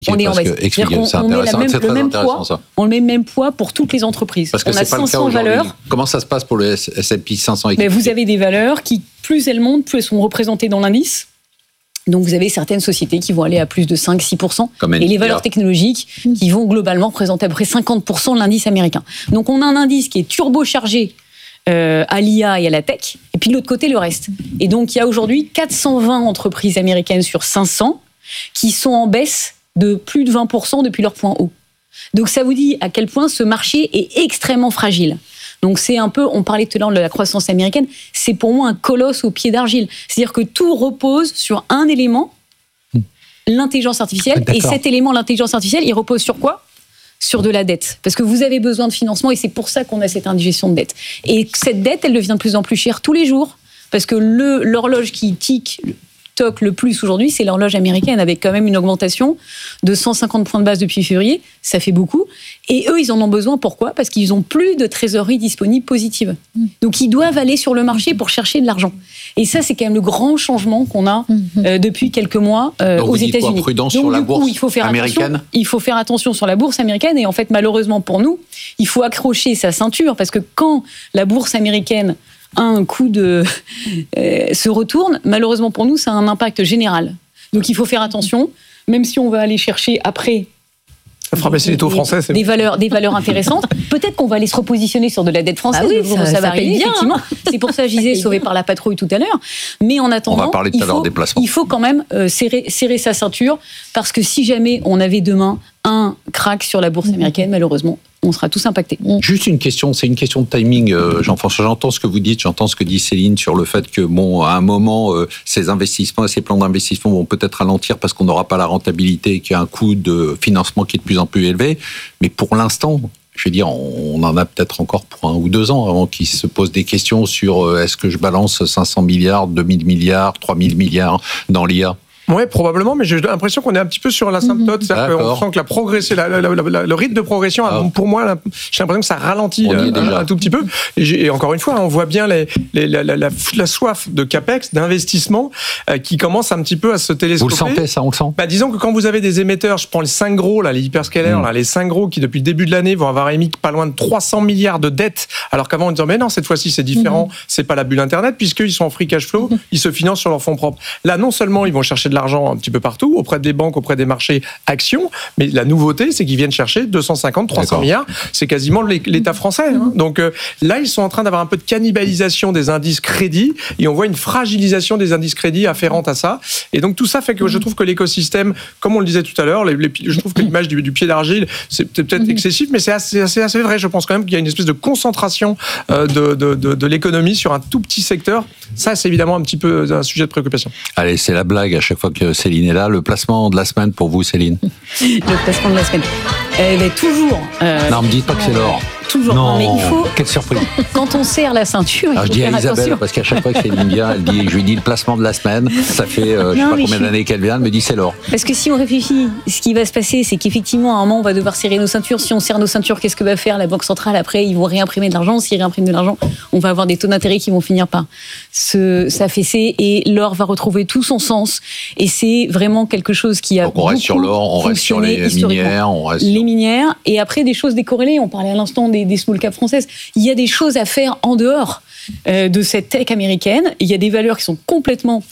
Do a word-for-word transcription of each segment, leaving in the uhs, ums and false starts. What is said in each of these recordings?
On est en baisse. Expliquez, c'est intéressant, même, c'est très même intéressant poids, ça. On met le même poids pour toutes les entreprises. Parce que on c'est a pas le cas cinq cents valeurs. Comment ça se passe pour le S and P cinq cents Mais vous avez des valeurs qui, plus elles montent, plus elles sont représentées dans l'indice. Donc vous avez certaines sociétés qui vont aller à plus de cinq à six pour cent. Et les valeurs technologiques qui vont globalement représenter à peu près cinquante pour cent de l'indice américain. Donc on a un indice qui est turbo-chargé euh, à l'I A et à la tech. Et puis de l'autre côté, le reste. Et donc il y a aujourd'hui quatre cent vingt entreprises américaines sur cinq cents qui sont en baisse de plus de vingt pour cent depuis leur point haut. Donc ça vous dit à quel point ce marché est extrêmement fragile. Donc c'est un peu, on parlait tout à l'heure de la croissance américaine, c'est pour moi un colosse au pied d'argile. C'est-à-dire que tout repose sur un élément, l'intelligence artificielle. D'accord. Et cet élément, l'intelligence artificielle, il repose sur quoi ? Sur de la dette. Parce que vous avez besoin de financement et c'est pour ça qu'on a cette indigestion de dette. Et cette dette, elle devient de plus en plus chère tous les jours. Parce que le, l'horloge qui tique... toque le plus aujourd'hui, c'est l'horloge américaine, avec quand même une augmentation de cent cinquante points de base depuis février. Ça fait beaucoup. Et eux, ils en ont besoin. Pourquoi ? Parce qu'ils n'ont plus de trésorerie disponible positive. Donc, ils doivent aller sur le marché pour chercher de l'argent. Et ça, c'est quand même le grand changement qu'on a euh, depuis quelques mois euh, Donc, aux vous dites États-Unis. quoi, prudent Donc, sur la du coup, bourse il faut faire américaine ? attention. Il faut faire attention sur la bourse américaine. Et en fait, malheureusement pour nous, il faut accrocher sa ceinture. Parce que quand la bourse américaine un coup de euh, se retourne, malheureusement pour nous, ça a un impact général. Donc il faut faire attention, même si on va aller chercher après ça fera baisser les taux français, c'est des bon. valeurs, des valeurs intéressantes. Peut-être qu'on va aller se repositionner sur de la dette française. Ah oui, le jour où ça- ça, ça va paye arriver, bien, effectivement. C'est pour ça que je disais sauvé par la patrouille tout à l'heure. Mais en attendant, On va parler tout il à l'heure faut, des placements. il faut quand même euh, serrer, serrer sa ceinture, parce que si jamais on avait demain un crack sur la bourse américaine, malheureusement, on sera tous impactés. Juste une question, c'est une question de timing, euh, Jean-François. J'entends ce que vous dites, j'entends ce que dit Céline sur le fait que, bon, à un moment, euh, ces investissements, ces plans d'investissement vont peut-être ralentir parce qu'on n'aura pas la rentabilité, qu'il y a un coût de financement qui est de plus en plus élevé. Mais pour l'instant, je veux dire, on en a peut-être encore pour un ou deux ans avant qu'ils se posent des questions sur euh, est-ce que je balance cinq cents milliards, deux mille milliards, trois mille milliards dans l'I A ? Oui, probablement, mais j'ai l'impression qu'on est un petit peu sur l'asymptote. C'est-à-dire qu'on sent que la progression, la, la, la, la, le rythme de progression, ah. pour moi, là, j'ai l'impression que ça ralentit un, un tout petit peu. Et, et encore une fois, on voit bien les, les, la, la, la, la soif de capex, d'investissement, euh, qui commence un petit peu à se télescoper. Vous le sentez, ça, on le sent ? Bah, disons que quand vous avez des émetteurs, je prends les cinq gros, là, les hyperscalers, mmh. là, les cinq gros qui, depuis le début de l'année, vont avoir émis pas loin de trois cents milliards de dettes, alors qu'avant, on disait, mais non, cette fois-ci, c'est différent, mmh. c'est pas la bulle Internet, puisqu'ils sont en free cash flow, mmh. ils se financent sur leurs fonds propres. Là, non seulement ils vont chercher de l'argent un petit peu partout, auprès des banques, auprès des marchés actions, mais la nouveauté, c'est qu'ils viennent chercher deux cent cinquante, trois cents milliards, c'est quasiment l'État français. Hein. Donc euh, là, ils sont en train d'avoir un peu de cannibalisation des indices crédits, et on voit une fragilisation des indices crédits afférente à ça. Et donc tout ça fait que je trouve que l'écosystème, comme on le disait tout à l'heure, les, les, je trouve que l'image du, du pied d'argile, c'est peut-être excessif, mais c'est assez, assez, assez vrai. Je pense quand même qu'il y a une espèce de concentration euh, de, de, de, de l'économie sur un tout petit secteur. Ça, c'est évidemment un petit peu un sujet de préoccupation. Allez, c'est la blague à chaque fois que Céline est là. Le placement de la semaine pour vous, Céline ? Le placement de la semaine. Elle est toujours. Euh, non, ne me dites pas que c'est l'or. Toujours. Non, non, mais il faut. Quelle surprise. Quand on serre la ceinture, il Alors, faut je dis à faire Isabelle, attention. parce qu'à chaque fois que Céline vient, elle dit, je lui dis le placement de la semaine. Ça fait, euh, je ne sais pas combien je... d'années qu'elle vient, elle me dit c'est l'or. Parce que si on réfléchit, ce qui va se passer, c'est qu'effectivement, à un moment, on va devoir serrer nos ceintures. Si on serre nos ceintures, qu'est-ce que va faire la Banque centrale après ? Ils vont réimprimer de l'argent. S'ils réimpriment de l'argent, on va avoir des taux d'intérêt qui vont finir par se, s'affaisser et l'or va retrouver tout son sens. Et c'est vraiment quelque chose qui a. Donc on reste sur l'or, on reste sur les minières, on reste les sur... minières. Et après, des choses décorrélées. On parlait à l'instant des, des small cap françaises. Il y a des choses à faire en dehors euh, de cette tech américaine. Il y a des valeurs qui sont complètement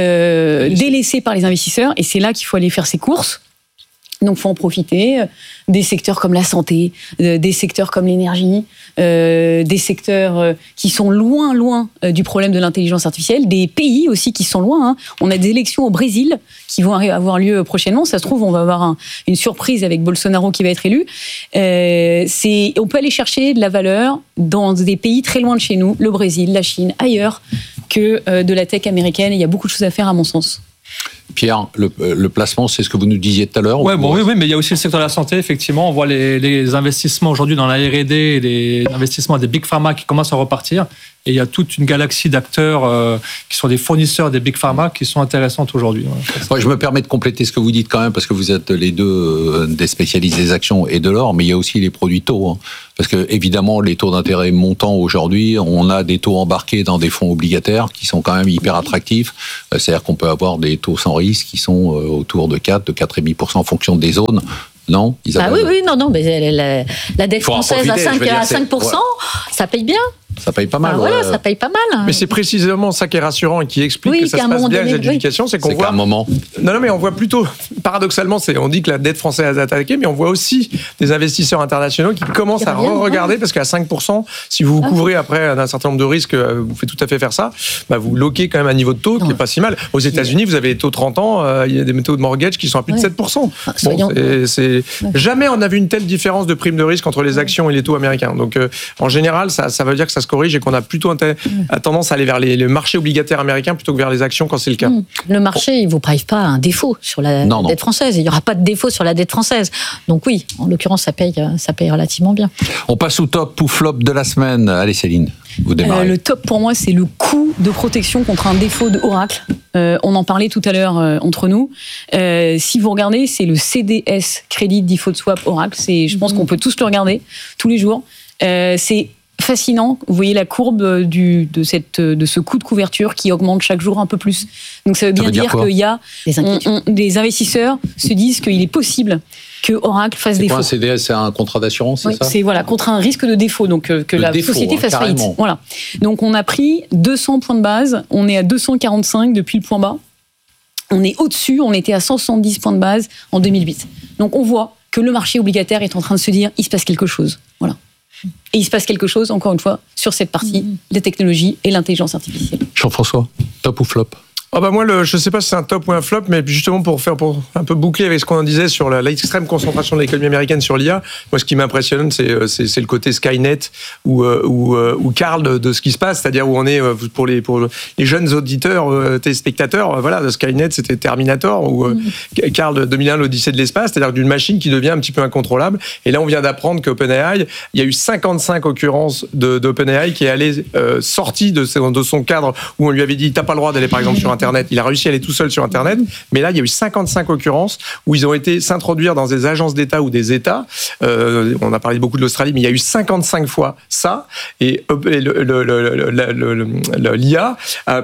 euh, délaissées par les investisseurs et c'est là qu'il faut aller faire ses courses. Donc, il faut en profiter. Des secteurs comme la santé, euh, des secteurs comme l'énergie, euh, des secteurs euh, qui sont loin, loin euh, du problème de l'intelligence artificielle, des pays aussi qui sont loin. Hein. On a des élections au Brésil qui vont avoir lieu prochainement. Ça se trouve, on va avoir un, une surprise avec Bolsonaro qui va être élu. Euh, c'est, on peut aller chercher de la valeur dans des pays très loin de chez nous, le Brésil, la Chine, ailleurs, que euh, de la tech américaine. Il y a beaucoup de choses à faire, à mon sens. Pierre, le, le placement, c'est ce que vous nous disiez tout à l'heure. Ouais, bon, oui, oui, mais il y a aussi le secteur de la santé, effectivement. On voit les, les investissements aujourd'hui dans la R et D et les investissements des big pharma qui commencent à repartir. Et il y a toute une galaxie d'acteurs euh, qui sont des fournisseurs des big pharma qui sont intéressantes aujourd'hui. Ouais. Ouais, je me permets de compléter ce que vous dites quand même, parce que vous êtes les deux euh, des spécialistes des actions et de l'or, mais il y a aussi les produits taux. Hein. Parce que, évidemment, les taux d'intérêt montant aujourd'hui, on a des taux embarqués dans des fonds obligataires qui sont quand même hyper attractifs. C'est-à-dire qu'on peut avoir des taux sans risque qui sont autour de quatre, de quatre virgule cinq pour cent en fonction des zones. Non, Isabelle ? Ah oui, oui, non, non, mais la, la dette française à cinq, dire, à cinq pour cent, ouais. Ça paye bien. Ça paye pas mal. Ah, voilà, ouais. ça paye pas mal. Mais c'est précisément ça qui est rassurant et qui explique oui, que ça se passe bien les adjudications, oui. c'est qu'on c'est voit. Un moment. Non, non, mais on voit plutôt, paradoxalement, c'est, on dit que la dette française a attaqué, mais on voit aussi des investisseurs internationaux qui commencent à re-regarder ouais. parce qu'à cinq pour cent, si vous vous ah. couvrez après d'un certain nombre de risques, vous faites tout à fait faire ça, bah vous loquez quand même un niveau de taux non. qui est pas si mal. Aux États-Unis, vous avez les taux trente ans, euh, il y a des taux de mortgage qui sont à plus ouais. de sept pour cent. Ah, bon, c'est, c'est... Ouais. Jamais on a vu une telle différence de prime de risque entre les actions et les taux américains. Donc, euh, en général, ça, ça veut dire que ça se corrige et qu'on a plutôt a tendance à aller vers les, le marché obligataire américain plutôt que vers les actions quand c'est le cas. Le marché, il ne vous prive pas un défaut sur la non, dette non. française. Il n'y aura pas de défaut sur la dette française. Donc oui, en l'occurrence, ça paye, ça paye relativement bien. On passe au top ou flop de la semaine. Allez Céline, vous démarrez. Euh, le top pour moi, c'est le coût de protection contre un défaut de Oracle. Euh, on en parlait tout à l'heure euh, entre nous. Euh, si vous regardez, c'est le C D S, Credit Default Swap Oracle. C'est, je pense qu'on peut tous le regarder tous les jours. Euh, c'est fascinant. Vous voyez la courbe du, de, cette, de ce coût de couverture qui augmente chaque jour un peu plus. Donc ça veut bien ça veut dire, dire qu'il y a des, on, on, des investisseurs se disent qu'il est possible que Oracle fasse c'est défaut. Quoi, un C D S, c'est un contrat d'assurance, c'est oui, ça ? C'est voilà, contre un risque de défaut, donc euh, que de la défaut, société hein, fasse carrément. faillite. Voilà. Donc on a pris deux cents points de base, on est à deux cent quarante-cinq depuis le point bas. On est au-dessus, on était à cent soixante-dix points de base en deux mille huit. Donc on voit que le marché obligataire est en train de se dire il se passe quelque chose. Voilà. Et il se passe quelque chose, encore une fois, sur cette partie, mmh. les technologies et l'intelligence artificielle. Jean-François, top ou flop ? Ah bah moi, le, je ne sais pas si c'est un top ou un flop, mais justement pour faire pour un peu boucler avec ce qu'on en disait sur la, l'extrême concentration de l'économie américaine sur l'I A, moi ce qui m'impressionne, c'est, c'est, c'est le côté Skynet ou ou ou Carl de, de ce qui se passe, c'est-à-dire où on est pour les pour les jeunes auditeurs, euh, téléspectateurs, voilà, Skynet c'était Terminator ou euh, Carl deux mille un l'Odyssée de l'espace, c'est-à-dire d'une machine qui devient un petit peu incontrôlable. Et là, on vient d'apprendre qu'OpenAI, il y a eu cinquante-cinq occurrences de, d'OpenAI qui est allé euh, sorti de, de son cadre où on lui avait dit t'as pas le droit d'aller par exemple sur Internet. Il a réussi à aller tout seul sur Internet, mais là, il y a eu cinquante-cinq occurrences où ils ont été s'introduire dans des agences d'État ou des États. Euh, on a parlé beaucoup de l'Australie, mais il y a eu cinquante-cinq fois ça. Et, et le, le, le, le, le, le, l'I A a,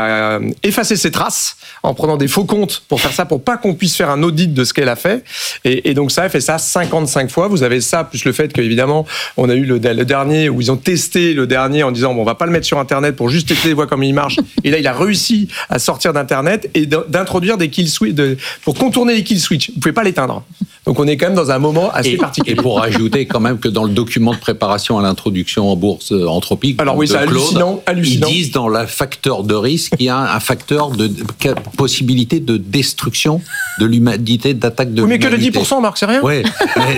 a effacé ses traces en prenant des faux comptes pour faire ça, pour pas qu'on puisse faire un audit de ce qu'elle a fait. Et, et donc ça, elle fait ça cinquante-cinq fois. Vous avez ça, plus le fait qu'évidemment, on a eu le, le dernier où ils ont testé le dernier en disant bon, on va pas le mettre sur Internet pour juste tester, voir comment il marche. Et là, il a réussi à sortir d'Internet et d'introduire des kill switch, de, pour contourner les kill switch. Vous pouvez pas l'éteindre. Donc on est quand même dans un moment assez et, particulier. Et pour ajouter quand même que dans le document de préparation à l'introduction en bourse Anthropique, alors oui, c'est Claude, hallucinant, hallucinant. Ils disent dans le facteur de risque qu'il y a un facteur de possibilité de destruction de l'humanité, d'attaque de oui, mais l'humanité. que de dix pour cent, Marc, c'est rien. Oui.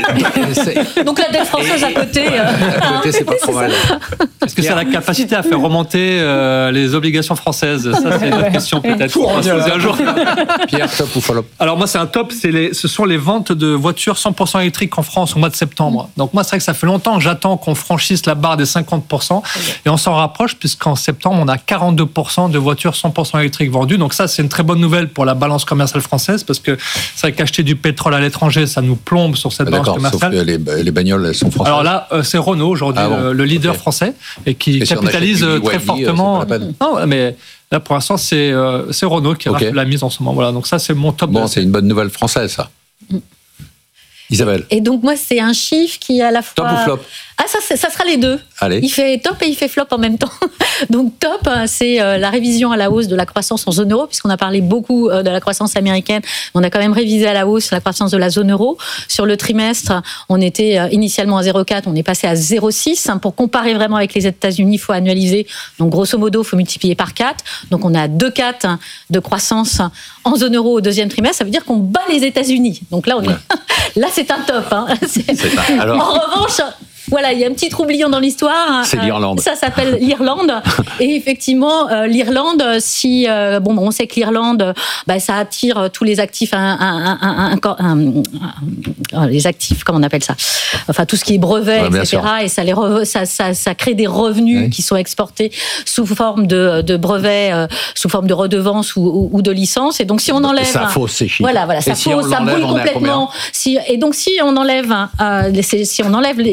Donc la dette française et, à côté. Euh... À côté, c'est pas trop mal. Est-ce que c'est la capacité à faire remonter euh, les obligations françaises ? Ça, c'est une autre question peut-être. On va se poser un jour. Pierre, top ou flop ? Alors moi, c'est un top. C'est les, ce sont les ventes de voitures cent pour cent électriques en France au mois de septembre. Donc moi, c'est vrai que ça fait longtemps que j'attends qu'on franchisse la barre des cinquante pour cent. Et on s'en rapproche puisqu'en septembre, on a quarante-deux pour cent de voitures cent pour cent électriques vendues. Donc ça, c'est une très bonne nouvelle pour la balance commerciale française parce que c'est vrai qu'acheter du pétrole à l'étranger, ça nous plombe sur cette ah, balance d'accord, commerciale. Sauf que les, les bagnoles, elles sont françaises. Alors là, c'est Renault aujourd'hui, ah bon, le leader okay. français, et qui et capitalise si très Wally, fortement. Non, mais là, pour l'instant, c'est, euh, c'est Renault qui okay. a la mise en ce moment. Voilà, donc ça, c'est mon top. Bon, c'est une bonne nouvelle française, ça. Mm. Isabelle. Et donc, moi, c'est un chiffre qui est à la fois... Top ou flop ? Ah, ça, ça sera les deux. Allez. Il fait top et il fait flop en même temps. Donc, top, c'est la révision à la hausse de la croissance en zone euro, puisqu'on a parlé beaucoup de la croissance américaine. On a quand même révisé à la hausse la croissance de la zone euro. Sur le trimestre, on était initialement à zéro virgule quatre, on est passé à zéro virgule six. Pour comparer vraiment avec les États-Unis, il faut annualiser. Donc, grosso modo, il faut multiplier par quatre. Donc, on a deux virgule quatre de croissance en zone euro au deuxième trimestre. Ça veut dire qu'on bat les États-Unis. Donc là, on ouais. est... là, c'est un top. Hein. C'est... C'est un... Alors... En revanche... Voilà, il y a un petit troublion dans l'histoire. C'est l'Irlande. Ça s'appelle l'Irlande. Et effectivement, euh, l'Irlande, si euh, bon, on sait que l'Irlande, bah, ça attire tous les actifs, un, un, un, un, un, les actifs, comment on appelle ça ? Enfin, tout ce qui est brevet, ouais, et cetera. Et ça, les re, ça, ça, ça crée des revenus oui. qui sont exportés sous forme de, de brevets, euh, sous forme de redevances ou, ou, ou de licences. Et donc, si on enlève, ça fausse ces chiffres. Voilà, voilà, ça si fausse, ça brûle complètement. Si, et donc, si on enlève, euh, si on enlève l'Irlande,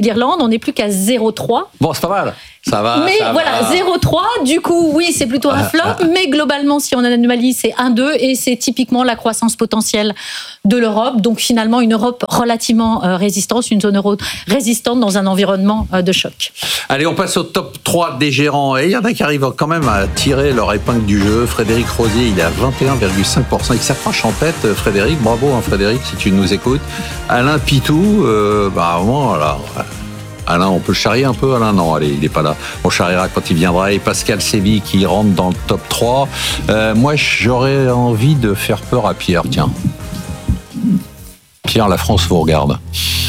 on n'est plus qu'à zéro virgule trois. Bon, c'est pas mal. Ça va. Mais ça voilà, va. zéro virgule trois, du coup, oui, c'est plutôt un flop, ah, ah. mais globalement, si on analyse, c'est un virgule deux, et c'est typiquement la croissance potentielle de l'Europe. Donc finalement, une Europe relativement euh, résistante, une zone euro résistante dans un environnement euh, de choc. Allez, on passe au top trois des gérants. Et il y en a qui arrivent quand même à tirer leur épingle du jeu. Frédéric Rosier, il est à vingt et un virgule cinq pour cent. Il s'accroche en tête, Frédéric. Bravo, hein, Frédéric, si tu nous écoutes. Alain Pitou, euh, bah, vraiment, voilà. Alain, on peut le charrier un peu, Alain? Non, allez, il n'est pas là. On charriera quand il viendra. Et Pascal Séville qui rentre dans le top trois. Euh, moi, j'aurais envie de faire peur à Pierre, tiens. Pierre, la France vous regarde.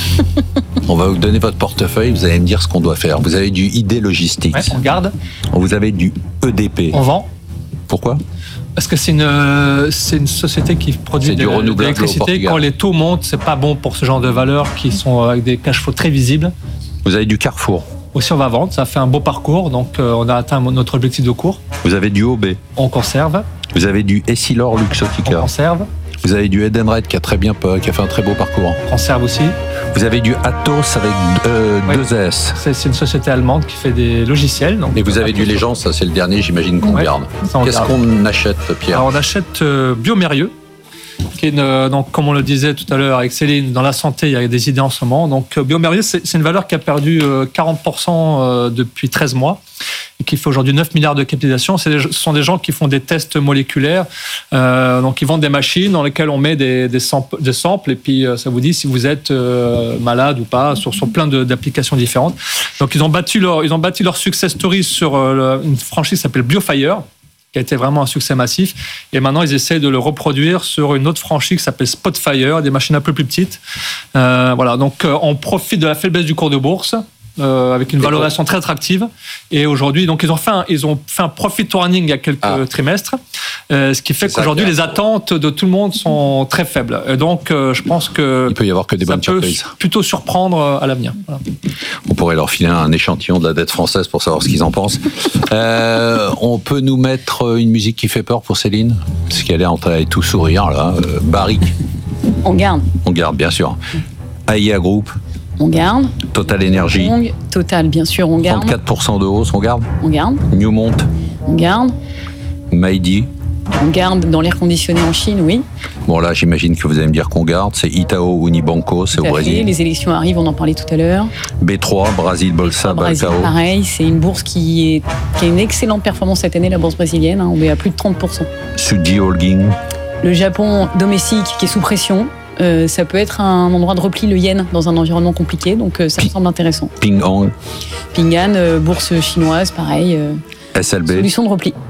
On va vous donner votre portefeuille, vous allez me dire ce qu'on doit faire. Vous avez du I D Logistics. Ouais, on garde. Vous avez du E D P. On vend. Pourquoi? Parce que c'est une, c'est une société qui produit C'est de, du renouvelable de l'électricité. au Portugal. Quand les taux montent, c'est pas bon pour ce genre de valeurs qui sont avec des cash flows très visibles. Vous avez du Carrefour. Aussi, on va vendre. Ça fait un beau parcours. Donc, euh, on a atteint notre objectif de cours. Vous avez du O B. On conserve. Vous avez du Essilor On Luxottica. conserve. Vous avez du Edenred qui a très bien, qui a fait un très beau parcours. On conserve aussi. Vous avez du Atos avec euh, Oui. deux S. C'est, c'est une société allemande qui fait des logiciels. Donc, Et vous avez du Legend, ça c'est le dernier, j'imagine qu'on Ouais, garde. ça, on Qu'est-ce garde. qu'on achète, Pierre? Alors, on achète euh, Biomérieux, qui est une, donc, comme on le disait tout à l'heure avec Céline, dans la santé, il y a des idées en ce moment. Donc, euh, Biomérieux, c'est, c'est une valeur qui a perdu euh, quarante pour cent euh, depuis treize mois et qui fait aujourd'hui neuf milliards de capitalisation. C'est des, ce sont des gens qui font des tests moléculaires. Euh, donc, ils vendent des machines dans lesquelles on met des, des, samples, des samples et puis euh, ça vous dit si vous êtes euh, malade ou pas sur, sur plein de, d'applications différentes. Donc, ils ont, battu leur, ils ont bâti leur success story sur euh, une franchise qui s'appelle BioFire, qui a été vraiment un succès massif. Et maintenant, ils essaient de le reproduire sur une autre franchise qui s'appelle Spotfire, des machines un peu plus petites. Euh, voilà, donc euh, on profite de la faiblesse du cours de bourse, euh, avec une valorisation très attractive. Et aujourd'hui, donc ils ont fait un, ils ont fait un profit warning il y a quelques Ah. trimestres, euh, ce qui fait C'est ça qu'aujourd'hui, qui est les attentes de tout le monde sont très faibles. Et donc, euh, je pense que Il peut y avoir que des ça bonnes peut surprises. plutôt surprendre euh, à l'avenir. Voilà. On pourrait leur filer un échantillon de la dette française pour savoir ce qu'ils en pensent. Euh, on peut nous mettre une musique qui fait peur pour Céline? Parce qu'elle est en train de tout sourire, là. Euh, Barrick, On garde, on garde, bien sûr. A I A Group, on garde. Total Energy, Long, Total, bien sûr, on garde. trente-quatre pour cent de hausse, on garde. On garde, Newmont, on garde. Maïdi. On garde dans l'air conditionné en Chine, oui. Bon, là, j'imagine que vous allez me dire qu'on garde. C'est Itaú Unibanco, c'est Tout au à fait. Brésil. Les élections arrivent, on en parlait tout à l'heure. B trois, Brasil Bolsa, Brésil, Balcao. pareil, c'est une bourse qui, est, qui a une excellente performance cette année, la bourse brésilienne. hein, on est à plus de trente pour cent. Sudi Holding, Le Japon domestique qui est sous pression. euh, ça peut être un endroit de repli, le yen, dans un environnement compliqué. Donc euh, ça me semble intéressant. Ping An, Ping An, euh, bourse chinoise, pareil. euh, S L B, solution de repli.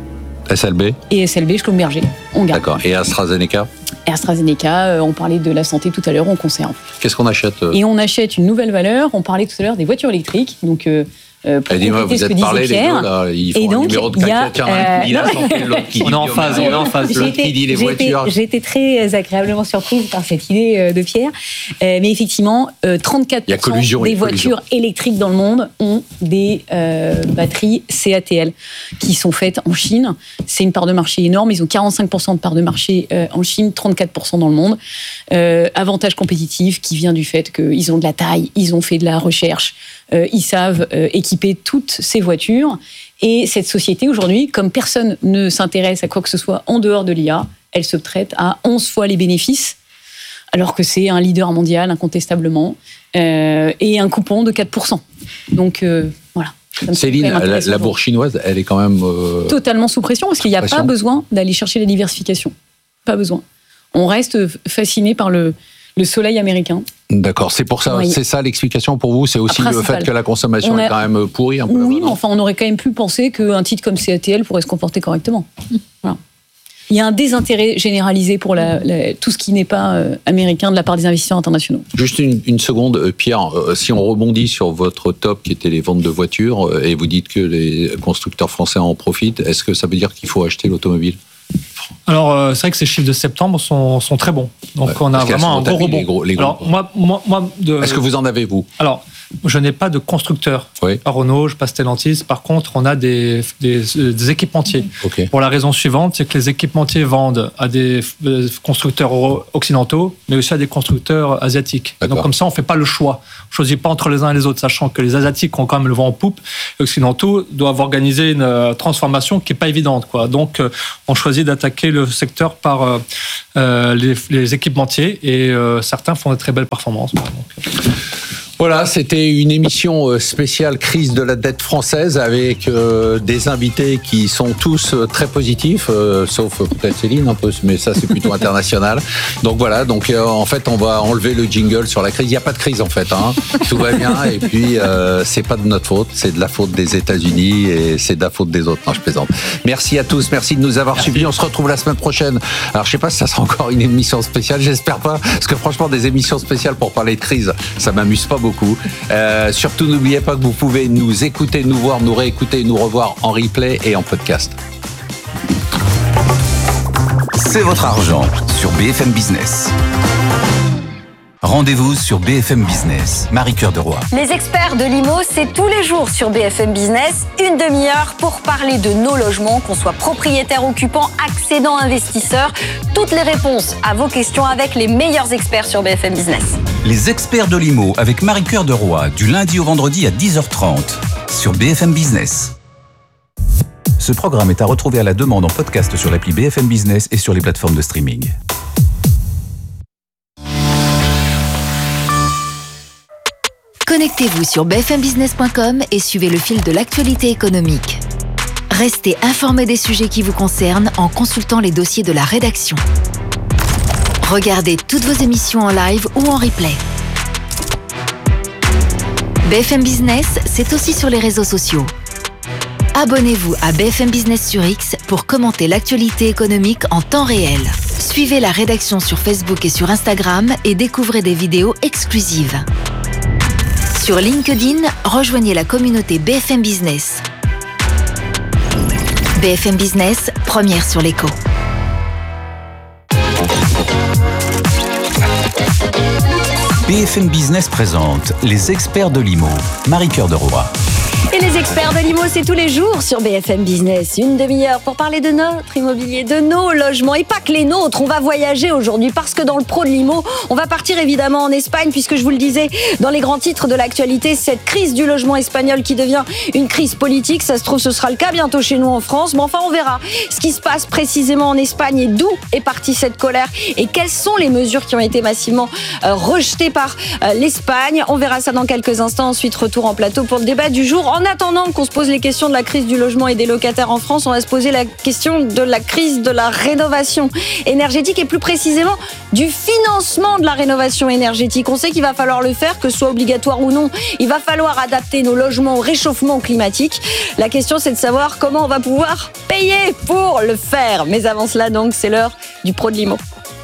S L B, Et S L B, Schlumberger, on garde. d'accord. Et AstraZeneca, Et AstraZeneca, euh, on parlait de la santé tout à l'heure, on conserve. qu'est-ce qu'on achète? euh Et on achète une nouvelle valeur. On parlait tout à l'heure des voitures électriques. Donc, euh, euh, pour Eh, dis-moi, compléter vous ce que êtes disait parlé les Pierre, deux, là. Ils font Et un donc, numéro de il y a, tiens, euh, il a non. santé, l'autre qui dit On est en phase, on est en phase. l'autre qui dit les j'ai été- voitures. j'ai été très agréablement surprise par cette idée euh, de Pierre. Euh, mais effectivement, euh, trente-quatre Il y a pour cent collusion, il y des a collusion. voitures électriques dans le monde ont des euh, batteries C A T L qui sont faites en Chine. C'est une part de marché énorme. Ils ont quarante-cinq pour cent de part de marché euh, en Chine, trente-quatre pour cent dans le monde. Euh, avantage compétitif qui vient du fait qu'ils ont de la taille, ils ont fait de la recherche, euh, ils savent euh, équiper toutes ces voitures. Et cette société, aujourd'hui, comme personne ne s'intéresse à quoi que ce soit en dehors de l'I A, elle se traite à onze fois les bénéfices, alors que c'est un leader mondial, incontestablement, euh, et un coupon de quatre pour cent. Donc, euh, voilà. Ça me semble Céline, quand même la, intéressant la pour- bourse chinoise, elle est quand même. euh, Totalement sous pression, parce qu'il n'y a Pression. pas besoin d'aller chercher la diversification. Pas besoin. On reste fasciné par le, le soleil américain. D'accord, c'est pour ça, Oui. c'est ça l'explication pour vous, c'est aussi Ah, le fait principal. que la consommation On a- est quand même pourrie un peu. Oui, là-bas, mais enfin, on aurait quand même pu penser qu'un titre comme C A T L pourrait se comporter correctement. Voilà. Il y a un désintérêt généralisé pour la, la- tout ce qui n'est pas euh, américain de la part des investisseurs internationaux. Juste une, une seconde, euh, Pierre, euh, si on rebondit sur votre top qui était les ventes de voitures, euh, et vous dites que les constructeurs français en profitent, est-ce que ça veut dire qu'il faut acheter l'automobile? Alors, euh, c'est vrai que ces chiffres de septembre sont, sont très bons. Donc, Ouais, on a parce qu'elles vraiment sont un gros tapées, rebond. les gros- les gros. Alors, moi, moi, moi, de... Est-ce que vous en avez, vous? Alors, je n'ai pas de constructeur. Oui. Pas Renault, pas Stellantis. Par contre, on a des, des, des équipementiers. Okay. Pour la raison suivante, c'est que les équipementiers vendent à des constructeurs occidentaux, mais aussi à des constructeurs asiatiques. Donc comme ça, on ne fait pas le choix. On ne choisit pas entre les uns et les autres, sachant que les asiatiques ont quand même le vent en poupe. Les occidentaux doivent organiser une transformation qui n'est pas évidente, quoi. Donc on choisit d'attaquer le secteur par euh, les, les équipementiers et euh, certains font de très belles performances. Donc, voilà, c'était une émission spéciale crise de la dette française avec euh, des invités qui sont tous très positifs, euh, sauf peut-être Céline un peu, mais ça c'est plutôt international. Donc voilà, donc euh, en fait on va enlever le jingle sur la crise. Il n'y a pas de crise en fait, hein. Tout va bien et puis euh, c'est pas de notre faute, c'est de la faute des États-Unis et c'est de la faute des autres. Non, je plaisante. Merci à tous, merci de nous avoir merci. suivis. On se retrouve la semaine prochaine. Alors je sais pas si ça sera encore une émission spéciale, j'espère pas, parce que franchement des émissions spéciales pour parler de crise, ça m'amuse pas beaucoup. Beaucoup. Euh, surtout, n'oubliez pas que vous pouvez nous écouter, nous voir, nous réécouter, nous revoir en replay et en podcast. C'est votre argent sur B F M Business. Rendez-vous sur B F M Business. Marie-Cœur de Roy. Les experts de l'I M O, c'est tous les jours sur B F M Business. Une demi-heure pour parler de nos logements, qu'on soit propriétaire, occupant, accédant, investisseur. Toutes les réponses à vos questions avec les meilleurs experts sur B F M Business. Les experts de l'I M O avec Marie-Cœur de Roy, du lundi au vendredi à dix heures trente sur B F M Business. Ce programme est à retrouver à la demande en podcast sur l'appli B F M Business et sur les plateformes de streaming. Connectez-vous sur b f m business point com et suivez le fil de l'actualité économique. Restez informés des sujets qui vous concernent en consultant les dossiers de la rédaction. Regardez toutes vos émissions en live ou en replay. B F M Business, c'est aussi sur les réseaux sociaux. Abonnez-vous à B F M Business sur X pour commenter l'actualité économique en temps réel. Suivez la rédaction sur Facebook et sur Instagram et découvrez des vidéos exclusives. Sur LinkedIn, rejoignez la communauté B F M Business. B F M Business, première sur l'écho. B F M Business présente les experts de l'I M O. Marie-Cœur de Roy. Et les experts de l'I M O, c'est tous les jours sur B F M Business. Une demi-heure pour parler de notre immobilier, de nos logements et pas que les nôtres. On va voyager aujourd'hui parce que dans le pro de l'I M O, on va partir évidemment en Espagne puisque je vous le disais dans les grands titres de l'actualité, cette crise du logement espagnol qui devient une crise politique. Ça se trouve, ce sera le cas bientôt chez nous en France. Mais enfin, on verra ce qui se passe précisément en Espagne et d'où est partie cette colère et quelles sont les mesures qui ont été massivement euh, rejetées par euh, l'Espagne. On verra ça dans quelques instants. Ensuite, retour en plateau pour le débat du jour. En attendant qu'on se pose les questions de la crise du logement et des locataires en France, on va se poser la question de la crise de la rénovation énergétique et plus précisément du financement de la rénovation énergétique. On sait qu'il va falloir le faire, que ce soit obligatoire ou non. Il va falloir adapter nos logements au réchauffement climatique. La question, c'est de savoir comment on va pouvoir payer pour le faire. Mais avant cela, donc, c'est l'heure du pro de l'I M O.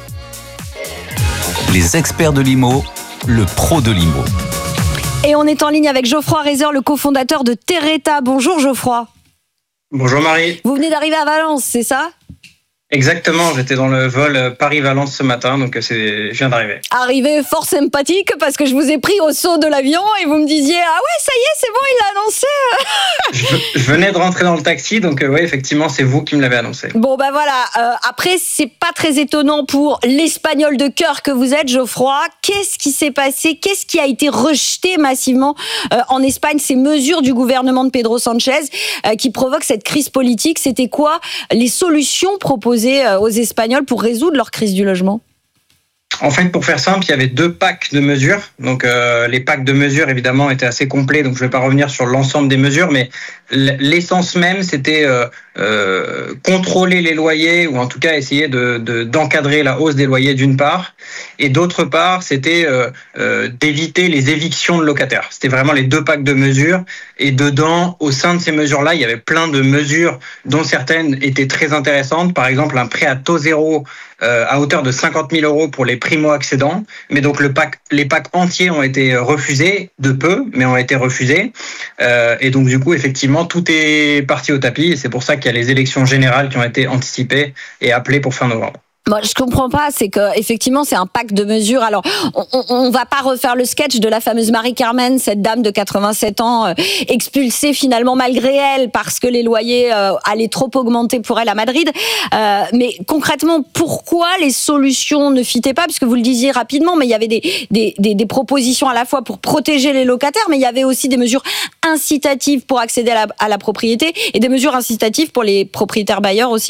Les experts de l'I M O, le pro de l'I M O. Et on est en ligne avec Geoffroy Reiser, le cofondateur de Terreta. Bonjour Geoffroy. Bonjour Marie. Vous venez d'arriver à Valence, c'est ça ? Exactement, j'étais dans le vol Paris-Valence ce matin, donc c'est, je viens d'arriver. Arrivé fort sympathique parce que je vous ai pris au saut de l'avion et vous me disiez « Ah ouais, ça y est, c'est bon, il l'a annoncé !» je, je venais de rentrer dans le taxi, donc euh, oui, effectivement, c'est vous qui me l'avez annoncé. Bon, ben voilà, euh, après, c'est pas très étonnant pour l'espagnol de cœur que vous êtes, Geoffroy. Qu'est-ce qui s'est passé ? Qu'est-ce qui a été rejeté massivement euh, en Espagne ? Ces mesures du gouvernement de Pedro Sanchez euh, qui provoquent cette crise politique, c'était quoi les solutions proposées aux Espagnols pour résoudre leur crise du logement ? En fait, pour faire simple, il y avait deux packs de mesures. Donc, euh, les packs de mesures, évidemment, étaient assez complets. Donc, je ne vais pas revenir sur l'ensemble des mesures, mais l'essence même, c'était euh, euh, contrôler les loyers ou en tout cas essayer de, de, d'encadrer la hausse des loyers d'une part. Et d'autre part, c'était euh, euh, d'éviter les évictions de locataires. C'était vraiment les deux packs de mesures. Et dedans, au sein de ces mesures-là, il y avait plein de mesures dont certaines étaient très intéressantes. Par exemple, un prêt à taux zéro euh, à hauteur de cinquante mille euros pour les primo-accédants. Mais donc, le pack, les packs entiers ont été refusés, de peu, mais ont été refusés. Euh, et donc, du coup, effectivement, tout est parti au tapis. Et c'est pour ça qu'il y a les élections générales qui ont été anticipées et appelées pour fin novembre. Moi, je comprends pas, c'est que effectivement, c'est un pack de mesures. Alors, on, on, on va pas refaire le sketch de la fameuse Marie-Carmen, cette dame de quatre-vingt-sept ans, euh, expulsée finalement malgré elle parce que les loyers euh, allaient trop augmenter pour elle à Madrid. Euh, mais concrètement, pourquoi les solutions ne fitaient pas? Puisque vous le disiez rapidement, mais il y avait des, des, des, des propositions à la fois pour protéger les locataires, mais il y avait aussi des mesures incitatives pour accéder à la, à la propriété et des mesures incitatives pour les propriétaires bailleurs aussi.